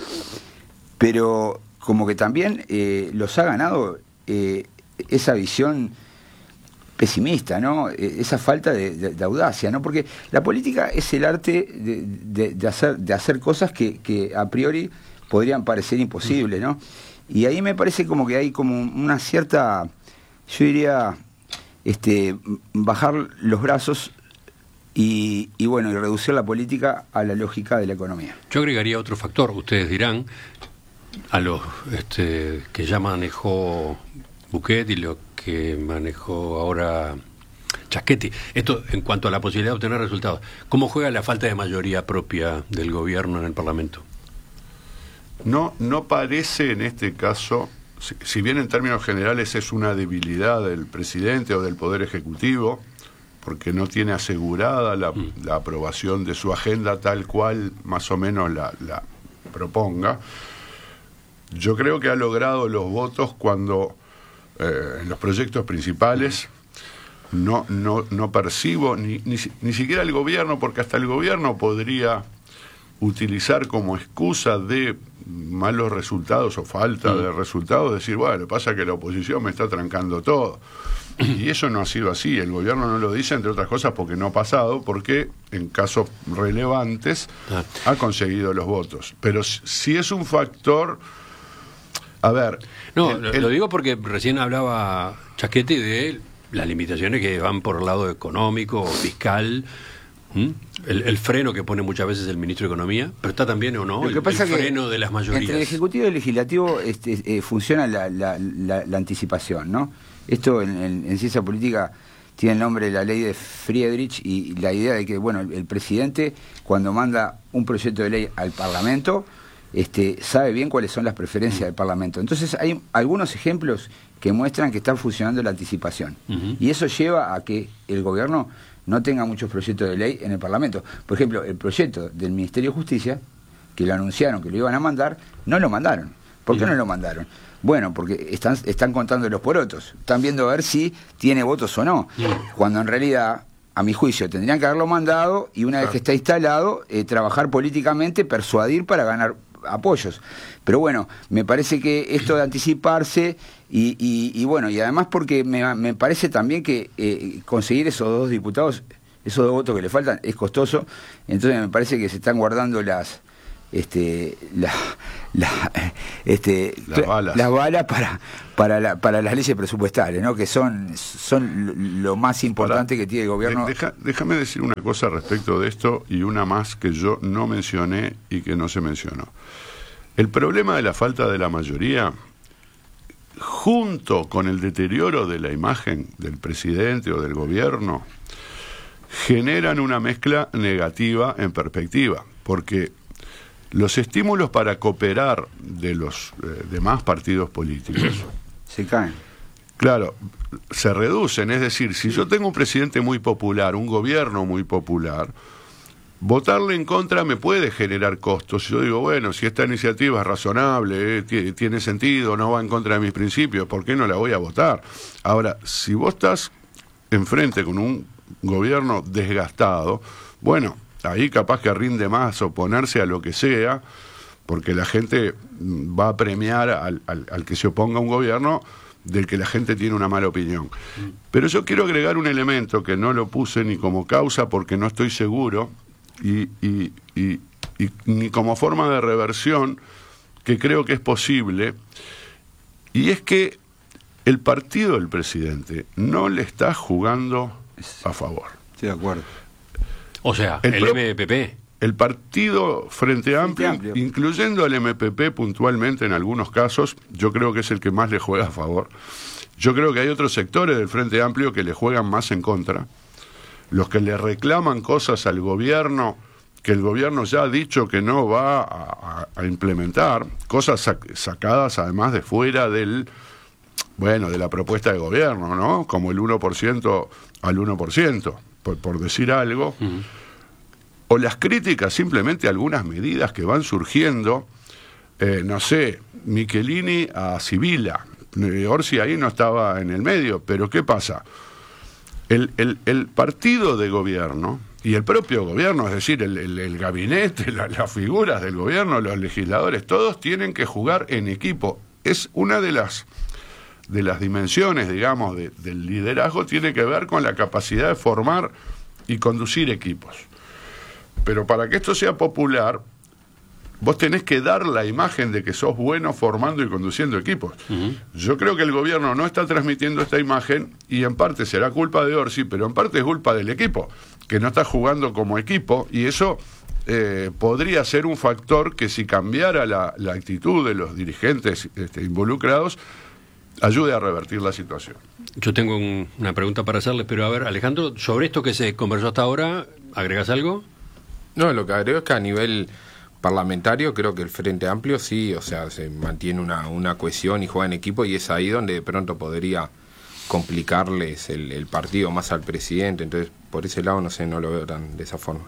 pero como que también eh, los ha ganado eh, esa visión pesimista, ¿no? Esa falta de, de, de audacia, ¿no? Porque la política es el arte de, de, de hacer de hacer cosas que, que a priori podrían parecer imposibles, ¿no? Y ahí me parece como que hay como una cierta, yo diría, este, bajar los brazos y, y bueno, y reducir la política a la lógica de la economía. Yo agregaría otro factor, ustedes dirán, a los este, que ya manejó Bouquet y lo que manejó ahora Chasquetti. Esto en cuanto a la posibilidad de obtener resultados. ¿Cómo juega la falta de mayoría propia del gobierno en el Parlamento? No, no parece en este caso, si, si bien en términos generales es una debilidad del presidente o del Poder Ejecutivo, porque no tiene asegurada la, mm. la aprobación de su agenda tal cual más o menos la, la proponga, yo creo que ha logrado los votos cuando eh, en los proyectos principales no, no, no percibo ni, ni, ni siquiera el gobierno, porque hasta el gobierno podría utilizar como excusa de malos resultados o falta mm. de resultados, decir, bueno, lo que pasa es que la oposición me está trancando todo. Y eso no ha sido así, el gobierno no lo dice, entre otras cosas, porque no ha pasado, porque en casos relevantes ah. ha conseguido los votos. Pero si es un factor... A ver... No, el, el... lo digo porque recién hablaba Chasquetti de las limitaciones que van por el lado económico, fiscal... ¿Mm? El, el freno que pone muchas veces el ministro de Economía, pero está también o no Lo que el, pasa el freno que de las mayorías. Entre el Ejecutivo y el Legislativo este, eh, funciona la, la, la, la anticipación, ¿no? Esto en, en, en ciencia política tiene el nombre de la ley de Friedrich, y la idea de que, bueno, el, el presidente cuando manda un proyecto de ley al Parlamento este, sabe bien cuáles son las preferencias del Parlamento. Entonces hay algunos ejemplos que muestran que está funcionando la anticipación. Uh-huh. Y eso lleva a que el gobierno no tenga muchos proyectos de ley en el Parlamento. Por ejemplo, el proyecto del Ministerio de Justicia, que lo anunciaron que lo iban a mandar, no lo mandaron. ¿Por qué uh-huh. no lo mandaron? Bueno, porque están, están contando los porotos. Están viendo a ver si tiene votos o no. Uh-huh. Cuando en realidad, a mi juicio, tendrían que haberlo mandado y una uh-huh. vez que está instalado, eh, trabajar políticamente, persuadir para ganar apoyos. Pero bueno, me parece que esto de anticiparse y, y, y bueno, y además porque me, me parece también que eh, conseguir esos dos diputados esos dos votos que le faltan es costoso, entonces me parece que se están guardando las este la, la este las balas, las balas para para la, para las leyes presupuestarias, ¿no? Que son son lo más importante para, que tiene el gobierno. Deja, déjame decir una cosa respecto de esto y una más que yo no mencioné y que no se mencionó. El problema de la falta de la mayoría, junto con el deterioro de la imagen del presidente o del gobierno, generan una mezcla negativa en perspectiva, porque los estímulos para cooperar de los eh, demás partidos políticos se caen. Claro, se reducen. Es decir, si yo tengo un presidente muy popular, un gobierno muy popular, votarle en contra me puede generar costos. Yo digo, bueno, si esta iniciativa es razonable, eh, tiene sentido, no va en contra de mis principios, ¿por qué no la voy a votar? Ahora, si vos estás enfrente con un gobierno desgastado, bueno, ahí capaz que rinde más oponerse a lo que sea, porque la gente va a premiar al, al, al que se oponga a un gobierno del que la gente tiene una mala opinión. Pero yo quiero agregar un elemento que no lo puse ni como causa porque no estoy seguro, y, y, y, y ni como forma de reversión, que creo que es posible, y es que el partido del presidente no le está jugando a favor. Estoy de acuerdo. O sea, el, el M P P. El partido Frente Amplio, Frente Amplio, incluyendo al M P P puntualmente en algunos casos, yo creo que es el que más le juega a favor. Yo creo que hay otros sectores del Frente Amplio que le juegan más en contra. Los que le reclaman cosas al gobierno, que el gobierno ya ha dicho que no va a, a, a implementar, cosas sac- sacadas además de fuera del, bueno, de la propuesta de gobierno, ¿no? Como el uno por ciento al uno por ciento, por, por decir algo. Uh-huh. O las críticas simplemente a algunas medidas que van surgiendo, eh, no sé, Michelini a Sibila, eh, Orsi ahí no estaba en el medio, pero ¿qué pasa? El, el, el partido de gobierno y el propio gobierno, es decir, el, el, el gabinete, la, las figuras del gobierno, los legisladores, todos tienen que jugar en equipo. Es una de las, de las dimensiones, digamos, de, del liderazgo, tiene que ver con la capacidad de formar y conducir equipos. Pero para que esto sea popular, vos tenés que dar la imagen de que sos bueno formando y conduciendo equipos. Uh-huh. Yo creo que el gobierno no está transmitiendo esta imagen y en parte será culpa de Orsi, pero en parte es culpa del equipo, que no está jugando como equipo, y eso eh, podría ser un factor que, si cambiara la, la actitud de los dirigentes este, involucrados, ayude a revertir la situación. Yo tengo un, una pregunta para hacerles, pero a ver, Alejandro, sobre esto que se conversó hasta ahora, ¿agregas algo? No, lo que agrego es que a nivel parlamentario creo que el Frente Amplio sí, o sea, se mantiene una, una cohesión y juega en equipo, y es ahí donde de pronto podría complicarles el, el partido más al presidente. Entonces, por ese lado, no sé, no lo veo tan de esa forma.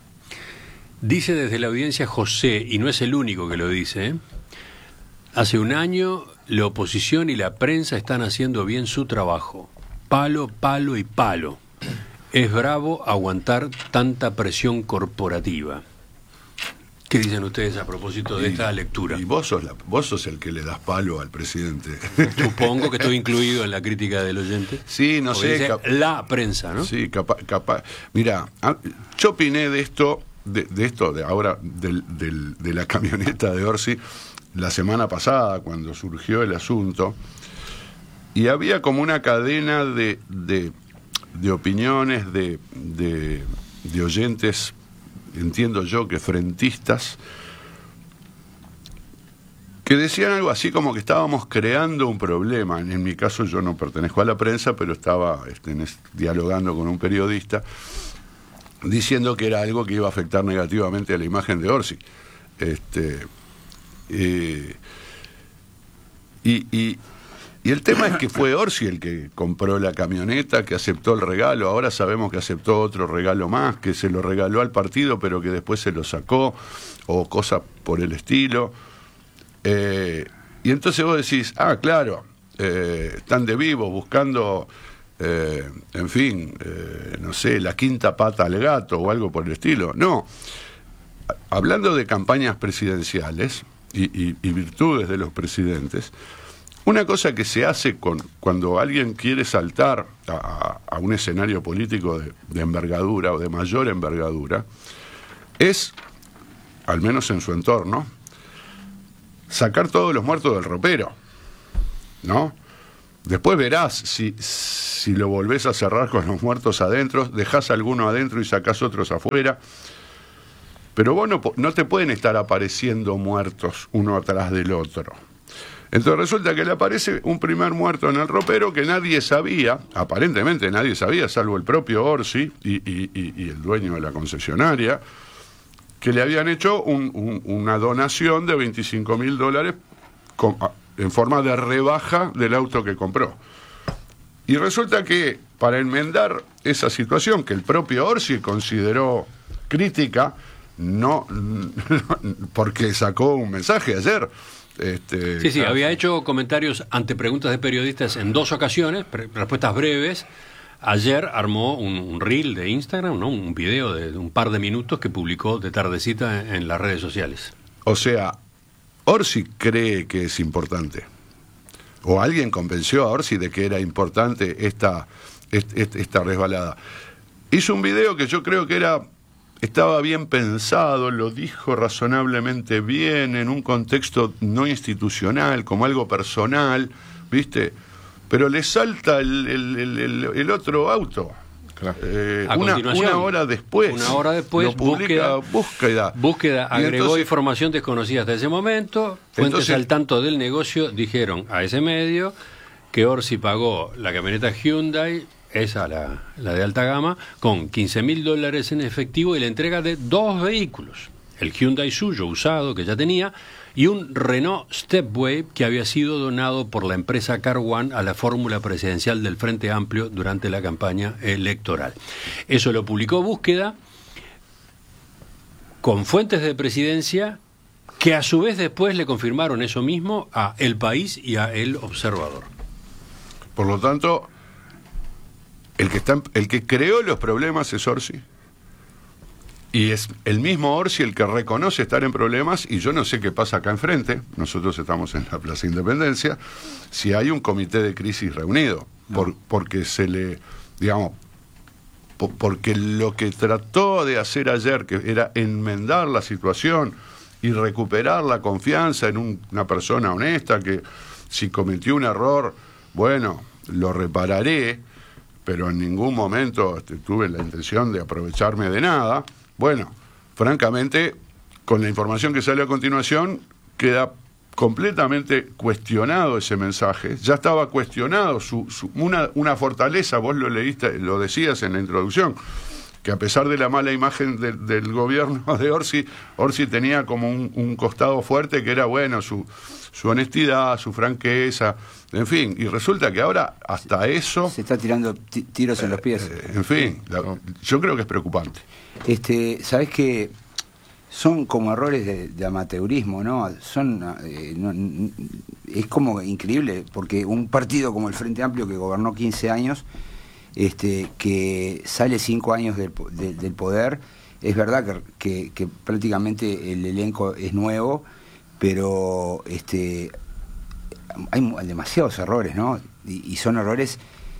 Dice desde la audiencia José, y no es el único que lo dice, ¿eh? Hace un año la oposición y la prensa están haciendo bien su trabajo. Palo, palo y palo. Es bravo aguantar tanta presión corporativa. ¿Qué dicen ustedes a propósito de y, esta lectura? Y vos sos, la, vos sos el que le das palo al presidente. Supongo que estoy incluido en la crítica del oyente. Sí, no sé. Cap- la prensa, ¿no? Sí, capaz. Capa, mira, yo opiné de esto, de, de esto, de ahora, del, del, de la camioneta de Orsi, la semana pasada, cuando surgió el asunto, y había como una cadena de, de, de opiniones, de, de, de oyentes, entiendo yo que frentistas, que decían algo así como que estábamos creando un problema. En mi caso yo no pertenezco a la prensa, pero estaba este, dialogando con un periodista diciendo que era algo que iba a afectar negativamente a la imagen de Orsi. Este, eh, y, y, y el tema es que fue Orsi el que compró la camioneta, que aceptó el regalo. Ahora sabemos que aceptó otro regalo más, que se lo regaló al partido, pero que después se lo sacó, o cosa por el estilo. Eh, y entonces vos decís, ah, claro, eh, están de vivo buscando, eh, en fin, eh, no sé, la quinta pata al gato o algo por el estilo. No, hablando de campañas presidenciales y, y, y virtudes de los presidentes, una cosa que se hace con cuando alguien quiere saltar a, a un escenario político de, de envergadura o de mayor envergadura es, al menos en su entorno, sacar todos los muertos del ropero, ¿no? Después verás si, si lo volvés a cerrar con los muertos adentro, dejás alguno adentro y sacás otros afuera. Pero vos no, no te pueden estar apareciendo muertos uno atrás del otro. Entonces resulta que le aparece un primer muerto en el ropero que nadie sabía, aparentemente nadie sabía, salvo el propio Orsi y, y, y, y el dueño de la concesionaria, que le habían hecho un, un, una donación de veinticinco mil dólares con, en forma de rebaja del auto que compró. Y resulta que para enmendar esa situación que el propio Orsi consideró crítica, no, porque sacó un mensaje ayer. Este, sí, sí, había hecho comentarios ante preguntas de periodistas en dos ocasiones, pre- respuestas breves. Ayer armó un, un reel de Instagram, ¿no? Un video de, de un par de minutos que publicó de tardecita en, en las redes sociales. O sea, Orsi cree que es importante. O alguien convenció a Orsi de que era importante esta, esta, esta resbalada. Hizo un video que yo creo que era estaba bien pensado, lo dijo razonablemente bien, en un contexto no institucional, como algo personal, ¿viste? Pero le salta el, el, el, el otro auto. Claro. Eh, una, una hora después. Una hora después, lo publica, búsqueda, búsqueda. Búsqueda agregó entonces, información desconocida hasta ese momento. Fuentes entonces, al tanto del negocio dijeron a ese medio que Orsi pagó la camioneta Hyundai, esa la, la de alta gama, con quince mil dólares en efectivo y la entrega de dos vehículos. El Hyundai suyo usado que ya tenía y un Renault Stepway que había sido donado por la empresa Car One a la fórmula presidencial del Frente Amplio durante la campaña electoral. Eso lo publicó Búsqueda con fuentes de presidencia que a su vez después le confirmaron eso mismo a El País y a El Observador. Por lo tanto, el que está, el que creó los problemas es Orsi. Y es el mismo Orsi el que reconoce estar en problemas, y yo no sé qué pasa acá enfrente, nosotros estamos en la Plaza Independencia, si hay un comité de crisis reunido, no. por, porque se le, digamos, por, porque lo que trató de hacer ayer, que era enmendar la situación y recuperar la confianza en un, una persona honesta, que si cometió un error, bueno, lo repararé, pero en ningún momento este, tuve la intención de aprovecharme de nada. Bueno, francamente, con la información que sale a continuación, queda completamente cuestionado ese mensaje. Ya estaba cuestionado su, su, una, una fortaleza, vos lo leíste, lo decías en la introducción, que a pesar de la mala imagen de, del gobierno de Orsi, Orsi tenía como un, un costado fuerte que era, bueno, su, su honestidad, su franqueza, en fin, y resulta que ahora hasta eso... Se está tirando t- tiros eh, en los pies. Eh, en fin, la, yo creo que es preocupante. Este, ¿sabés qué? Son como errores de, de amateurismo, ¿no? Son eh, no, es como increíble, porque un partido como el Frente Amplio, que gobernó quince años, este, que sale cinco años del, de, del poder, es verdad que, que, que prácticamente el elenco es nuevo, pero este, hay demasiados errores, ¿no? Y, y son errores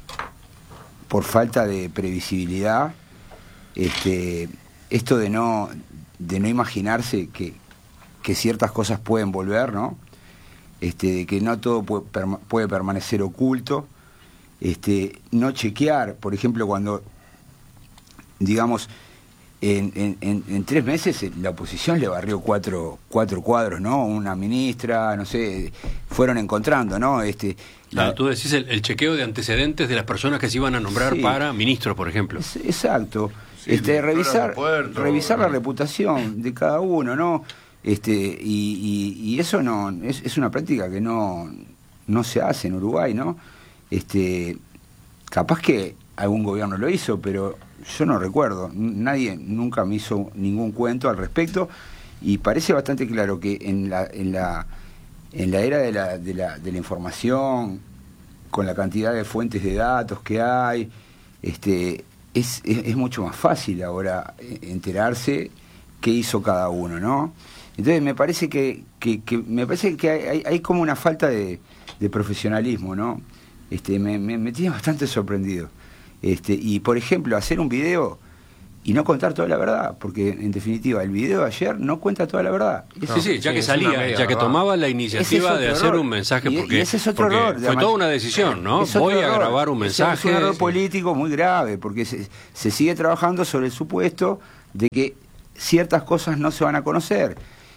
por falta de previsibilidad. Este, esto de no de no imaginarse que, que ciertas cosas pueden volver, ¿no? Este, de que no todo puede, perma, puede permanecer oculto, este, no chequear, por ejemplo, cuando digamos en, en, en, en tres meses la oposición le barrió cuatro cuatro cuadros, ¿no? Una ministra, no sé, fueron encontrando, ¿no? Este, Claro, la... tú decís el, el chequeo de antecedentes de las personas que se iban a nombrar sí. para ministros, por ejemplo. Es, exacto. Sí, este, revisar puerto, revisar ¿no? la reputación de cada uno, ¿no? Este, y, y, y eso no es, es una práctica que no, no se hace en Uruguay, ¿no? Este, capaz que algún gobierno lo hizo, pero yo no recuerdo. Nadie nunca me hizo ningún cuento al respecto, y parece bastante claro que en la, en la En la era de la, de, la, de la información, con la cantidad de fuentes de datos que hay, este, es, es, es mucho más fácil ahora enterarse qué hizo cada uno, ¿no? Entonces me parece que, que, que me parece que hay, hay como una falta de, de profesionalismo, ¿no? Este, me, me, me tiene bastante sorprendido. Este, y por ejemplo, hacer un video y no contar toda la verdad, porque en definitiva el video de ayer no cuenta toda la verdad. No, sí, sí, ya sí, que salía, ya que tomaba la iniciativa es de hacer error. un mensaje, porque, y ese es otro error, fue toda una decisión, ¿no? Voy a error. grabar un mensaje. Es un error político muy grave, porque se, se sigue trabajando sobre el supuesto de que ciertas cosas no se van a conocer.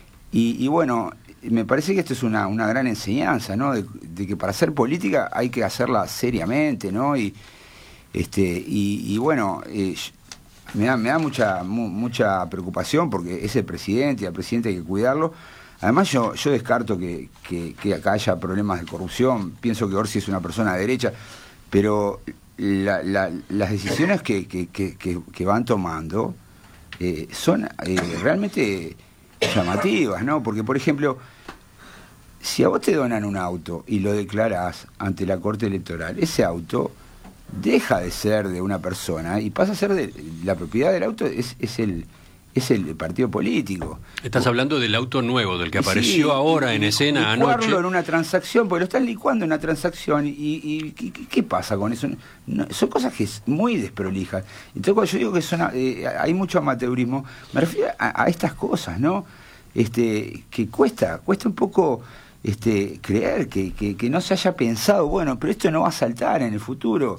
Y, y bueno, me parece que esto es una, una gran enseñanza, ¿no? De, de que para hacer política hay que hacerla seriamente, ¿no? Y, este, y, y bueno... Eh, Me da, me da mucha mu, mucha preocupación porque es el presidente y al presidente hay que cuidarlo. Además yo yo descarto que, que, que acá haya problemas de corrupción. Pienso que Orsi es una persona de derecha, pero la, la, las decisiones que, que, que, que, que van tomando eh, son eh, realmente llamativas, ¿no? Porque, por ejemplo, si a vos te donan un auto y lo declarás ante la Corte Electoral, ese auto deja de ser de una persona y pasa a ser de la propiedad del auto, es, es el es el partido político. Estás hablando del auto nuevo, del que apareció sí, ahora y, en escena anoche. En una transacción, porque lo están licuando en una transacción, y, y, y ¿qué pasa con eso? No, son cosas que es muy desprolijas. Entonces cuando yo digo que son, eh, hay mucho amateurismo, me refiero a, a estas cosas, ¿no? Este, que cuesta, cuesta un poco este, creer que, que, que no se haya pensado, bueno, pero esto no va a saltar en el futuro.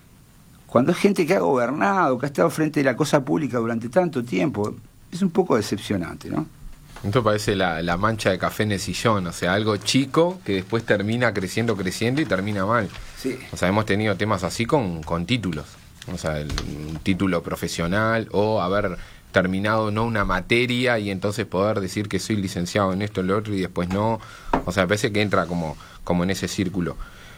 Cuando es gente que ha gobernado, que ha estado frente a la cosa pública durante tanto tiempo, es un poco decepcionante, ¿no? Esto parece la, la mancha de café en el sillón, o sea, algo chico que después termina creciendo, creciendo y termina mal. Sí. O sea, hemos tenido temas así con, con títulos, o sea, el, un título profesional o haber terminado no una materia y entonces poder decir que soy licenciado en esto, en lo otro y después no. O sea, parece que entra como, como en ese círculo.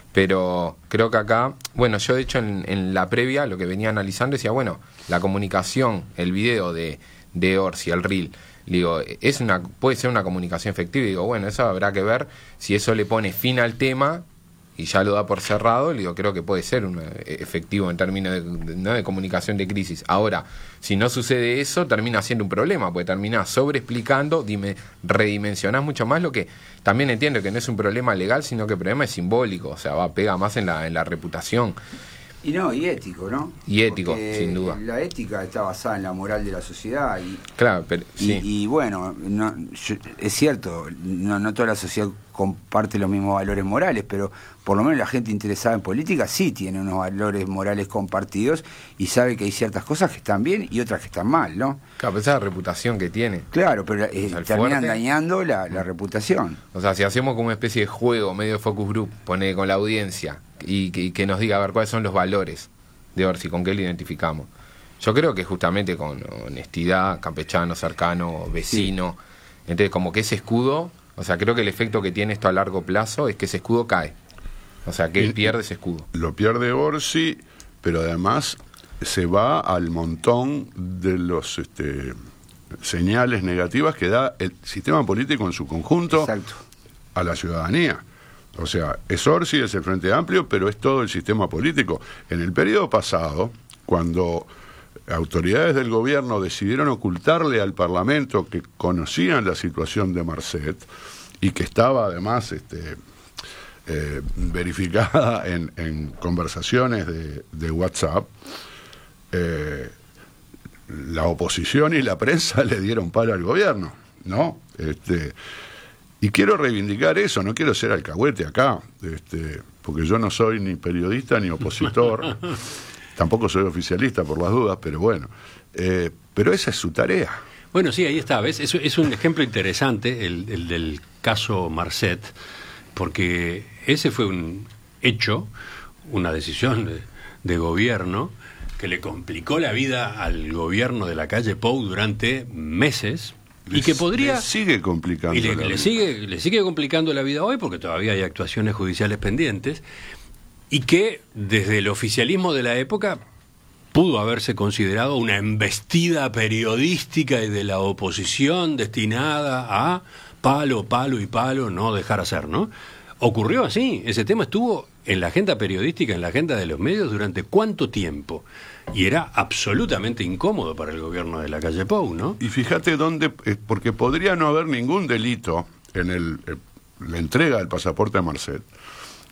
Pero creo que acá, bueno, yo de hecho en, en la previa lo que venía analizando decía, bueno, la comunicación, el video de, de Orsi, el reel, digo, es una, puede ser una comunicación efectiva, y digo, bueno, eso habrá que ver si eso le pone fin al tema y ya lo da por cerrado. Digo, creo que puede ser un efectivo en términos de, de, ¿no? de comunicación de crisis. Ahora, si no sucede eso, termina siendo un problema, porque termina sobreexplicando, dime, redimensionás mucho más lo que también entiendo que no es un problema legal, sino que el problema es simbólico, o sea, va pega más en la, en la reputación. Y no, y ético, ¿no? Y ético, porque sin duda. La ética está basada en la moral de la sociedad. Y, claro, pero, sí. y, y bueno, no, yo, es cierto, no, no toda la sociedad comparte los mismos valores morales, pero por lo menos la gente interesada en política sí tiene unos valores morales compartidos y sabe que hay ciertas cosas que están bien y otras que están mal, ¿no? Claro, pero esa es la reputación que tiene. Claro, pero eh, o sea, terminan fuerte, dañando la, la reputación. O sea, si hacemos como una especie de juego, medio focus group, pone con la audiencia y que, y que nos diga a ver cuáles son los valores de Orsi, con qué lo identificamos. Yo creo que justamente con honestidad, campechano, cercano, vecino. Sí. Entonces, como que ese escudo, o sea, creo que el efecto que tiene esto a largo plazo es que ese escudo cae. O sea, que él pierde ese escudo. Lo pierde Orsi, pero además se va al montón de los este, señales negativas que da el sistema político en su conjunto. Exacto. A la ciudadanía. O sea, es Orsi, es el Frente Amplio, pero es todo el sistema político. En el periodo pasado, cuando autoridades del gobierno decidieron ocultarle al Parlamento que conocían la situación de Marcet y que estaba además este, eh, verificada en, en conversaciones de, de WhatsApp, eh, la oposición y la prensa le dieron palo al gobierno, ¿no? Este, y quiero reivindicar eso, no quiero ser alcahuete acá, este, porque yo no soy ni periodista ni opositor, tampoco soy oficialista por las dudas, pero bueno, eh, pero esa es su tarea. Bueno, sí, ahí está, ¿ves? Es, es un ejemplo interesante el, el del caso Marcet, porque ese fue un hecho, una decisión de, de gobierno que le complicó la vida al gobierno de la calle Pou durante meses. Y que podría le sigue complicando y le, la le vida. sigue le sigue complicando la vida hoy porque todavía hay actuaciones judiciales pendientes y que desde el oficialismo de la época pudo haberse considerado una embestida periodística y de la oposición destinada a palo, palo y palo, no dejar hacer, ¿no? Ocurrió así, ese tema estuvo en la agenda periodística, en la agenda de los medios durante cuánto tiempo. Y era absolutamente incómodo para el gobierno de la calle Pou, ¿no? Y fíjate dónde, eh, porque podría no haber ningún delito en el, eh, la entrega del pasaporte a Marcet,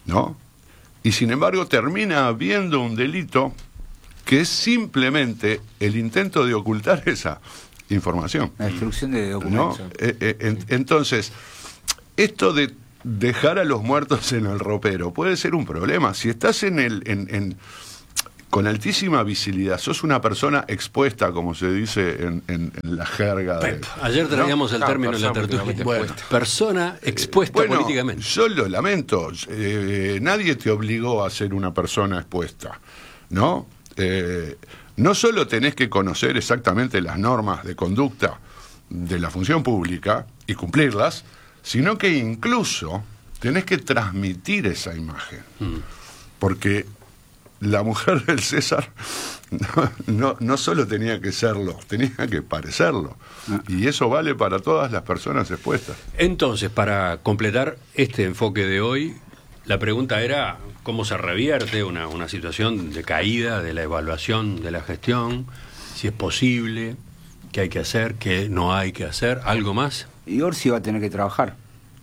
¿no? Y sin embargo termina habiendo un delito que es simplemente el intento de ocultar esa información. La destrucción de documentos. ¿No? Eh, eh, en, entonces, esto de dejar a los muertos en el ropero puede ser un problema. Si estás en el en, en, con altísima visibilidad, sos una persona expuesta, como se dice en, en, en la jerga. De, Pep, ayer traíamos ¿no? el término en la tertulia. Bueno, persona expuesta eh, bueno, políticamente. Yo lo lamento. Eh, nadie te obligó a ser una persona expuesta, ¿no? Eh, no solo tenés que conocer exactamente las normas de conducta de la función pública y cumplirlas, sino que incluso tenés que transmitir esa imagen. Mm. Porque la mujer del César no, no, no solo tenía que serlo, tenía que parecerlo. Ah. Y eso vale para todas las personas expuestas. Entonces, para completar este enfoque de hoy, la pregunta era cómo se revierte una, una situación de caída de la evaluación de la gestión, si es posible, qué hay que hacer, qué no hay que hacer, algo más. Y Orsi va a tener que trabajar.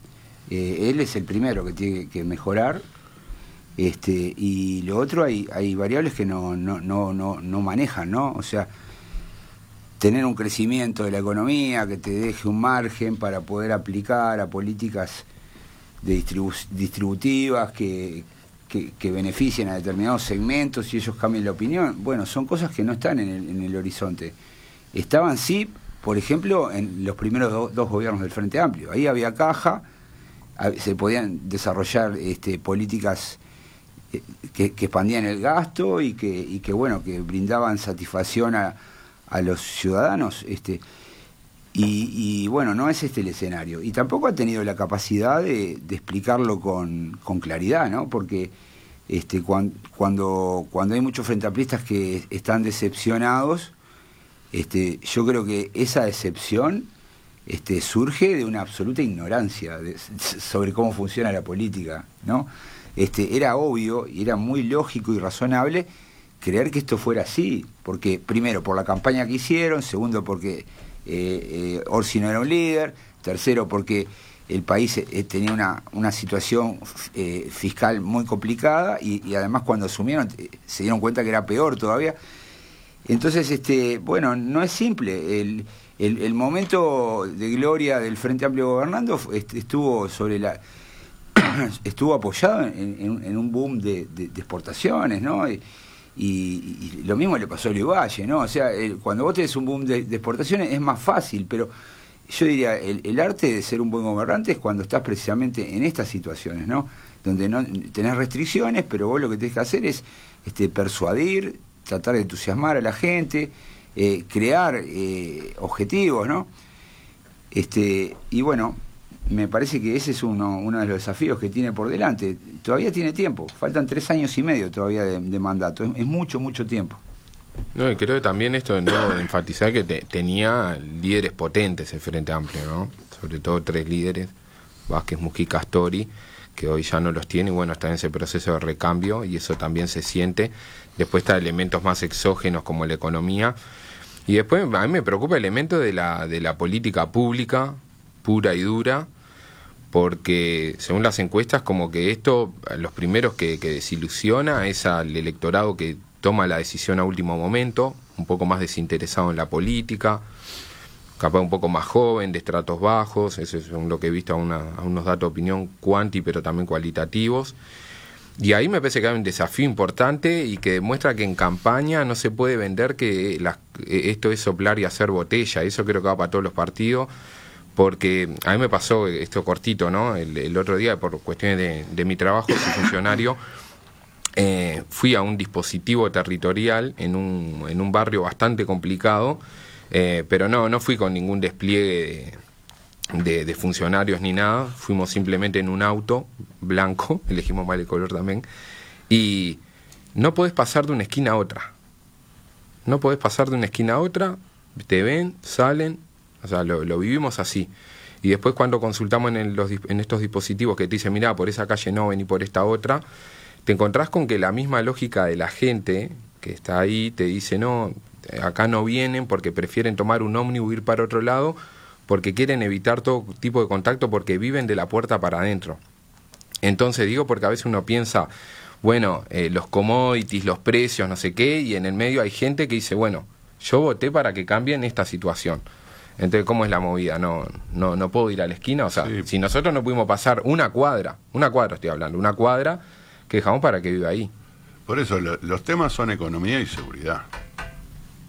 Eh, él es el primero que tiene que mejorar. Este, y lo otro, hay, hay variables que no, no, no, no, no manejan, ¿no? O sea, tener un crecimiento de la economía que te deje un margen para poder aplicar a políticas de distribu distributivas que, que, que beneficien a determinados segmentos y ellos cambien la opinión. Bueno, son cosas que no están en el, en el horizonte. Estaban sí, por ejemplo, en los primeros do, dos gobiernos del Frente Amplio. Ahí había caja, se podían desarrollar este, políticas que, que expandían el gasto y que, y que bueno, que brindaban satisfacción a, a los ciudadanos. Este, Y, y bueno, no es este el escenario. Y tampoco ha tenido la capacidad de, de explicarlo con, con claridad, ¿no? Porque este, cuando, cuando, cuando hay muchos frentamplistas que están decepcionados, este, yo creo que esa decepción este, surge de una absoluta ignorancia de, sobre cómo funciona la política, ¿no? Este, era obvio y era muy lógico y razonable creer que esto fuera así, porque primero por la campaña que hicieron, segundo porque Eh, eh, Orsi no era un líder, tercero porque el país eh, tenía una, una situación eh, fiscal muy complicada y, y además cuando asumieron eh, se dieron cuenta que era peor todavía. Entonces, este, bueno, no es simple. El, el, el momento de gloria del Frente Amplio gobernando este, estuvo sobre la estuvo apoyado en, en, en un boom de, de, de exportaciones, ¿no? Y, Y, y lo mismo le pasó a Olivalle, ¿no? O sea, el, cuando vos tenés un boom de, de exportaciones es más fácil, pero yo diría, el, el arte de ser un buen gobernante es cuando estás precisamente en estas situaciones, ¿no? Donde no tenés restricciones, pero vos lo que tenés que hacer es este, persuadir, tratar de entusiasmar a la gente, eh, crear eh, objetivos, ¿no? Este, y bueno, me parece que ese es uno, uno de los desafíos que tiene por delante. Todavía tiene tiempo, faltan tres años y medio todavía de, de mandato, es, es mucho, mucho tiempo. No, y creo que también esto no, de enfatizar que te, tenía líderes potentes el Frente Amplio, ¿no? Sobre todo tres líderes, Vázquez, Mujica, Astori, que hoy ya no los tiene y bueno, está en ese proceso de recambio y eso también se siente. Después está elementos más exógenos como la economía y después a mí me preocupa el elemento de la, de la política pública, pura y dura, porque según las encuestas como que esto, los primeros que, que desilusiona es al electorado que toma la decisión a último momento, un poco más desinteresado en la política, capaz un poco más joven, de estratos bajos, eso es lo que he visto a, una, a unos datos de opinión cuanti pero también cualitativos, y ahí me parece que hay un desafío importante y que demuestra que en campaña no se puede vender que las, esto es soplar y hacer botella, eso creo que va para todos los partidos. Porque a mí me pasó esto cortito, ¿no? El, el otro día, por cuestiones de, de mi trabajo, soy funcionario, eh, fui a un dispositivo territorial en un, en un barrio bastante complicado, eh, pero no, no fui con ningún despliegue de, de, de funcionarios ni nada, fuimos simplemente en un auto blanco, elegimos mal el color también, y no podés pasar de una esquina a otra. No podés pasar de una esquina a otra, te ven, salen. O sea, lo, lo vivimos así. Y después cuando consultamos en, el, los, en estos dispositivos que te dicen, mirá, por esa calle no, vení por esta otra, te encontrás con que la misma lógica de la gente que está ahí te dice, no, acá no vienen porque prefieren tomar un ómnibus, ir para otro lado, porque quieren evitar todo tipo de contacto porque viven de la puerta para adentro. Entonces digo porque a veces uno piensa, bueno, eh, los commodities, los precios, no sé qué, y en el medio hay gente que dice, bueno, yo voté para que cambien esta situación. Entonces, ¿cómo es la movida? No, no, no puedo ir a la esquina. O sea, sí. Si nosotros no pudimos pasar una cuadra, una cuadra estoy hablando, una cuadra que dejamos para que viva ahí. Por eso, lo, los temas son economía y seguridad.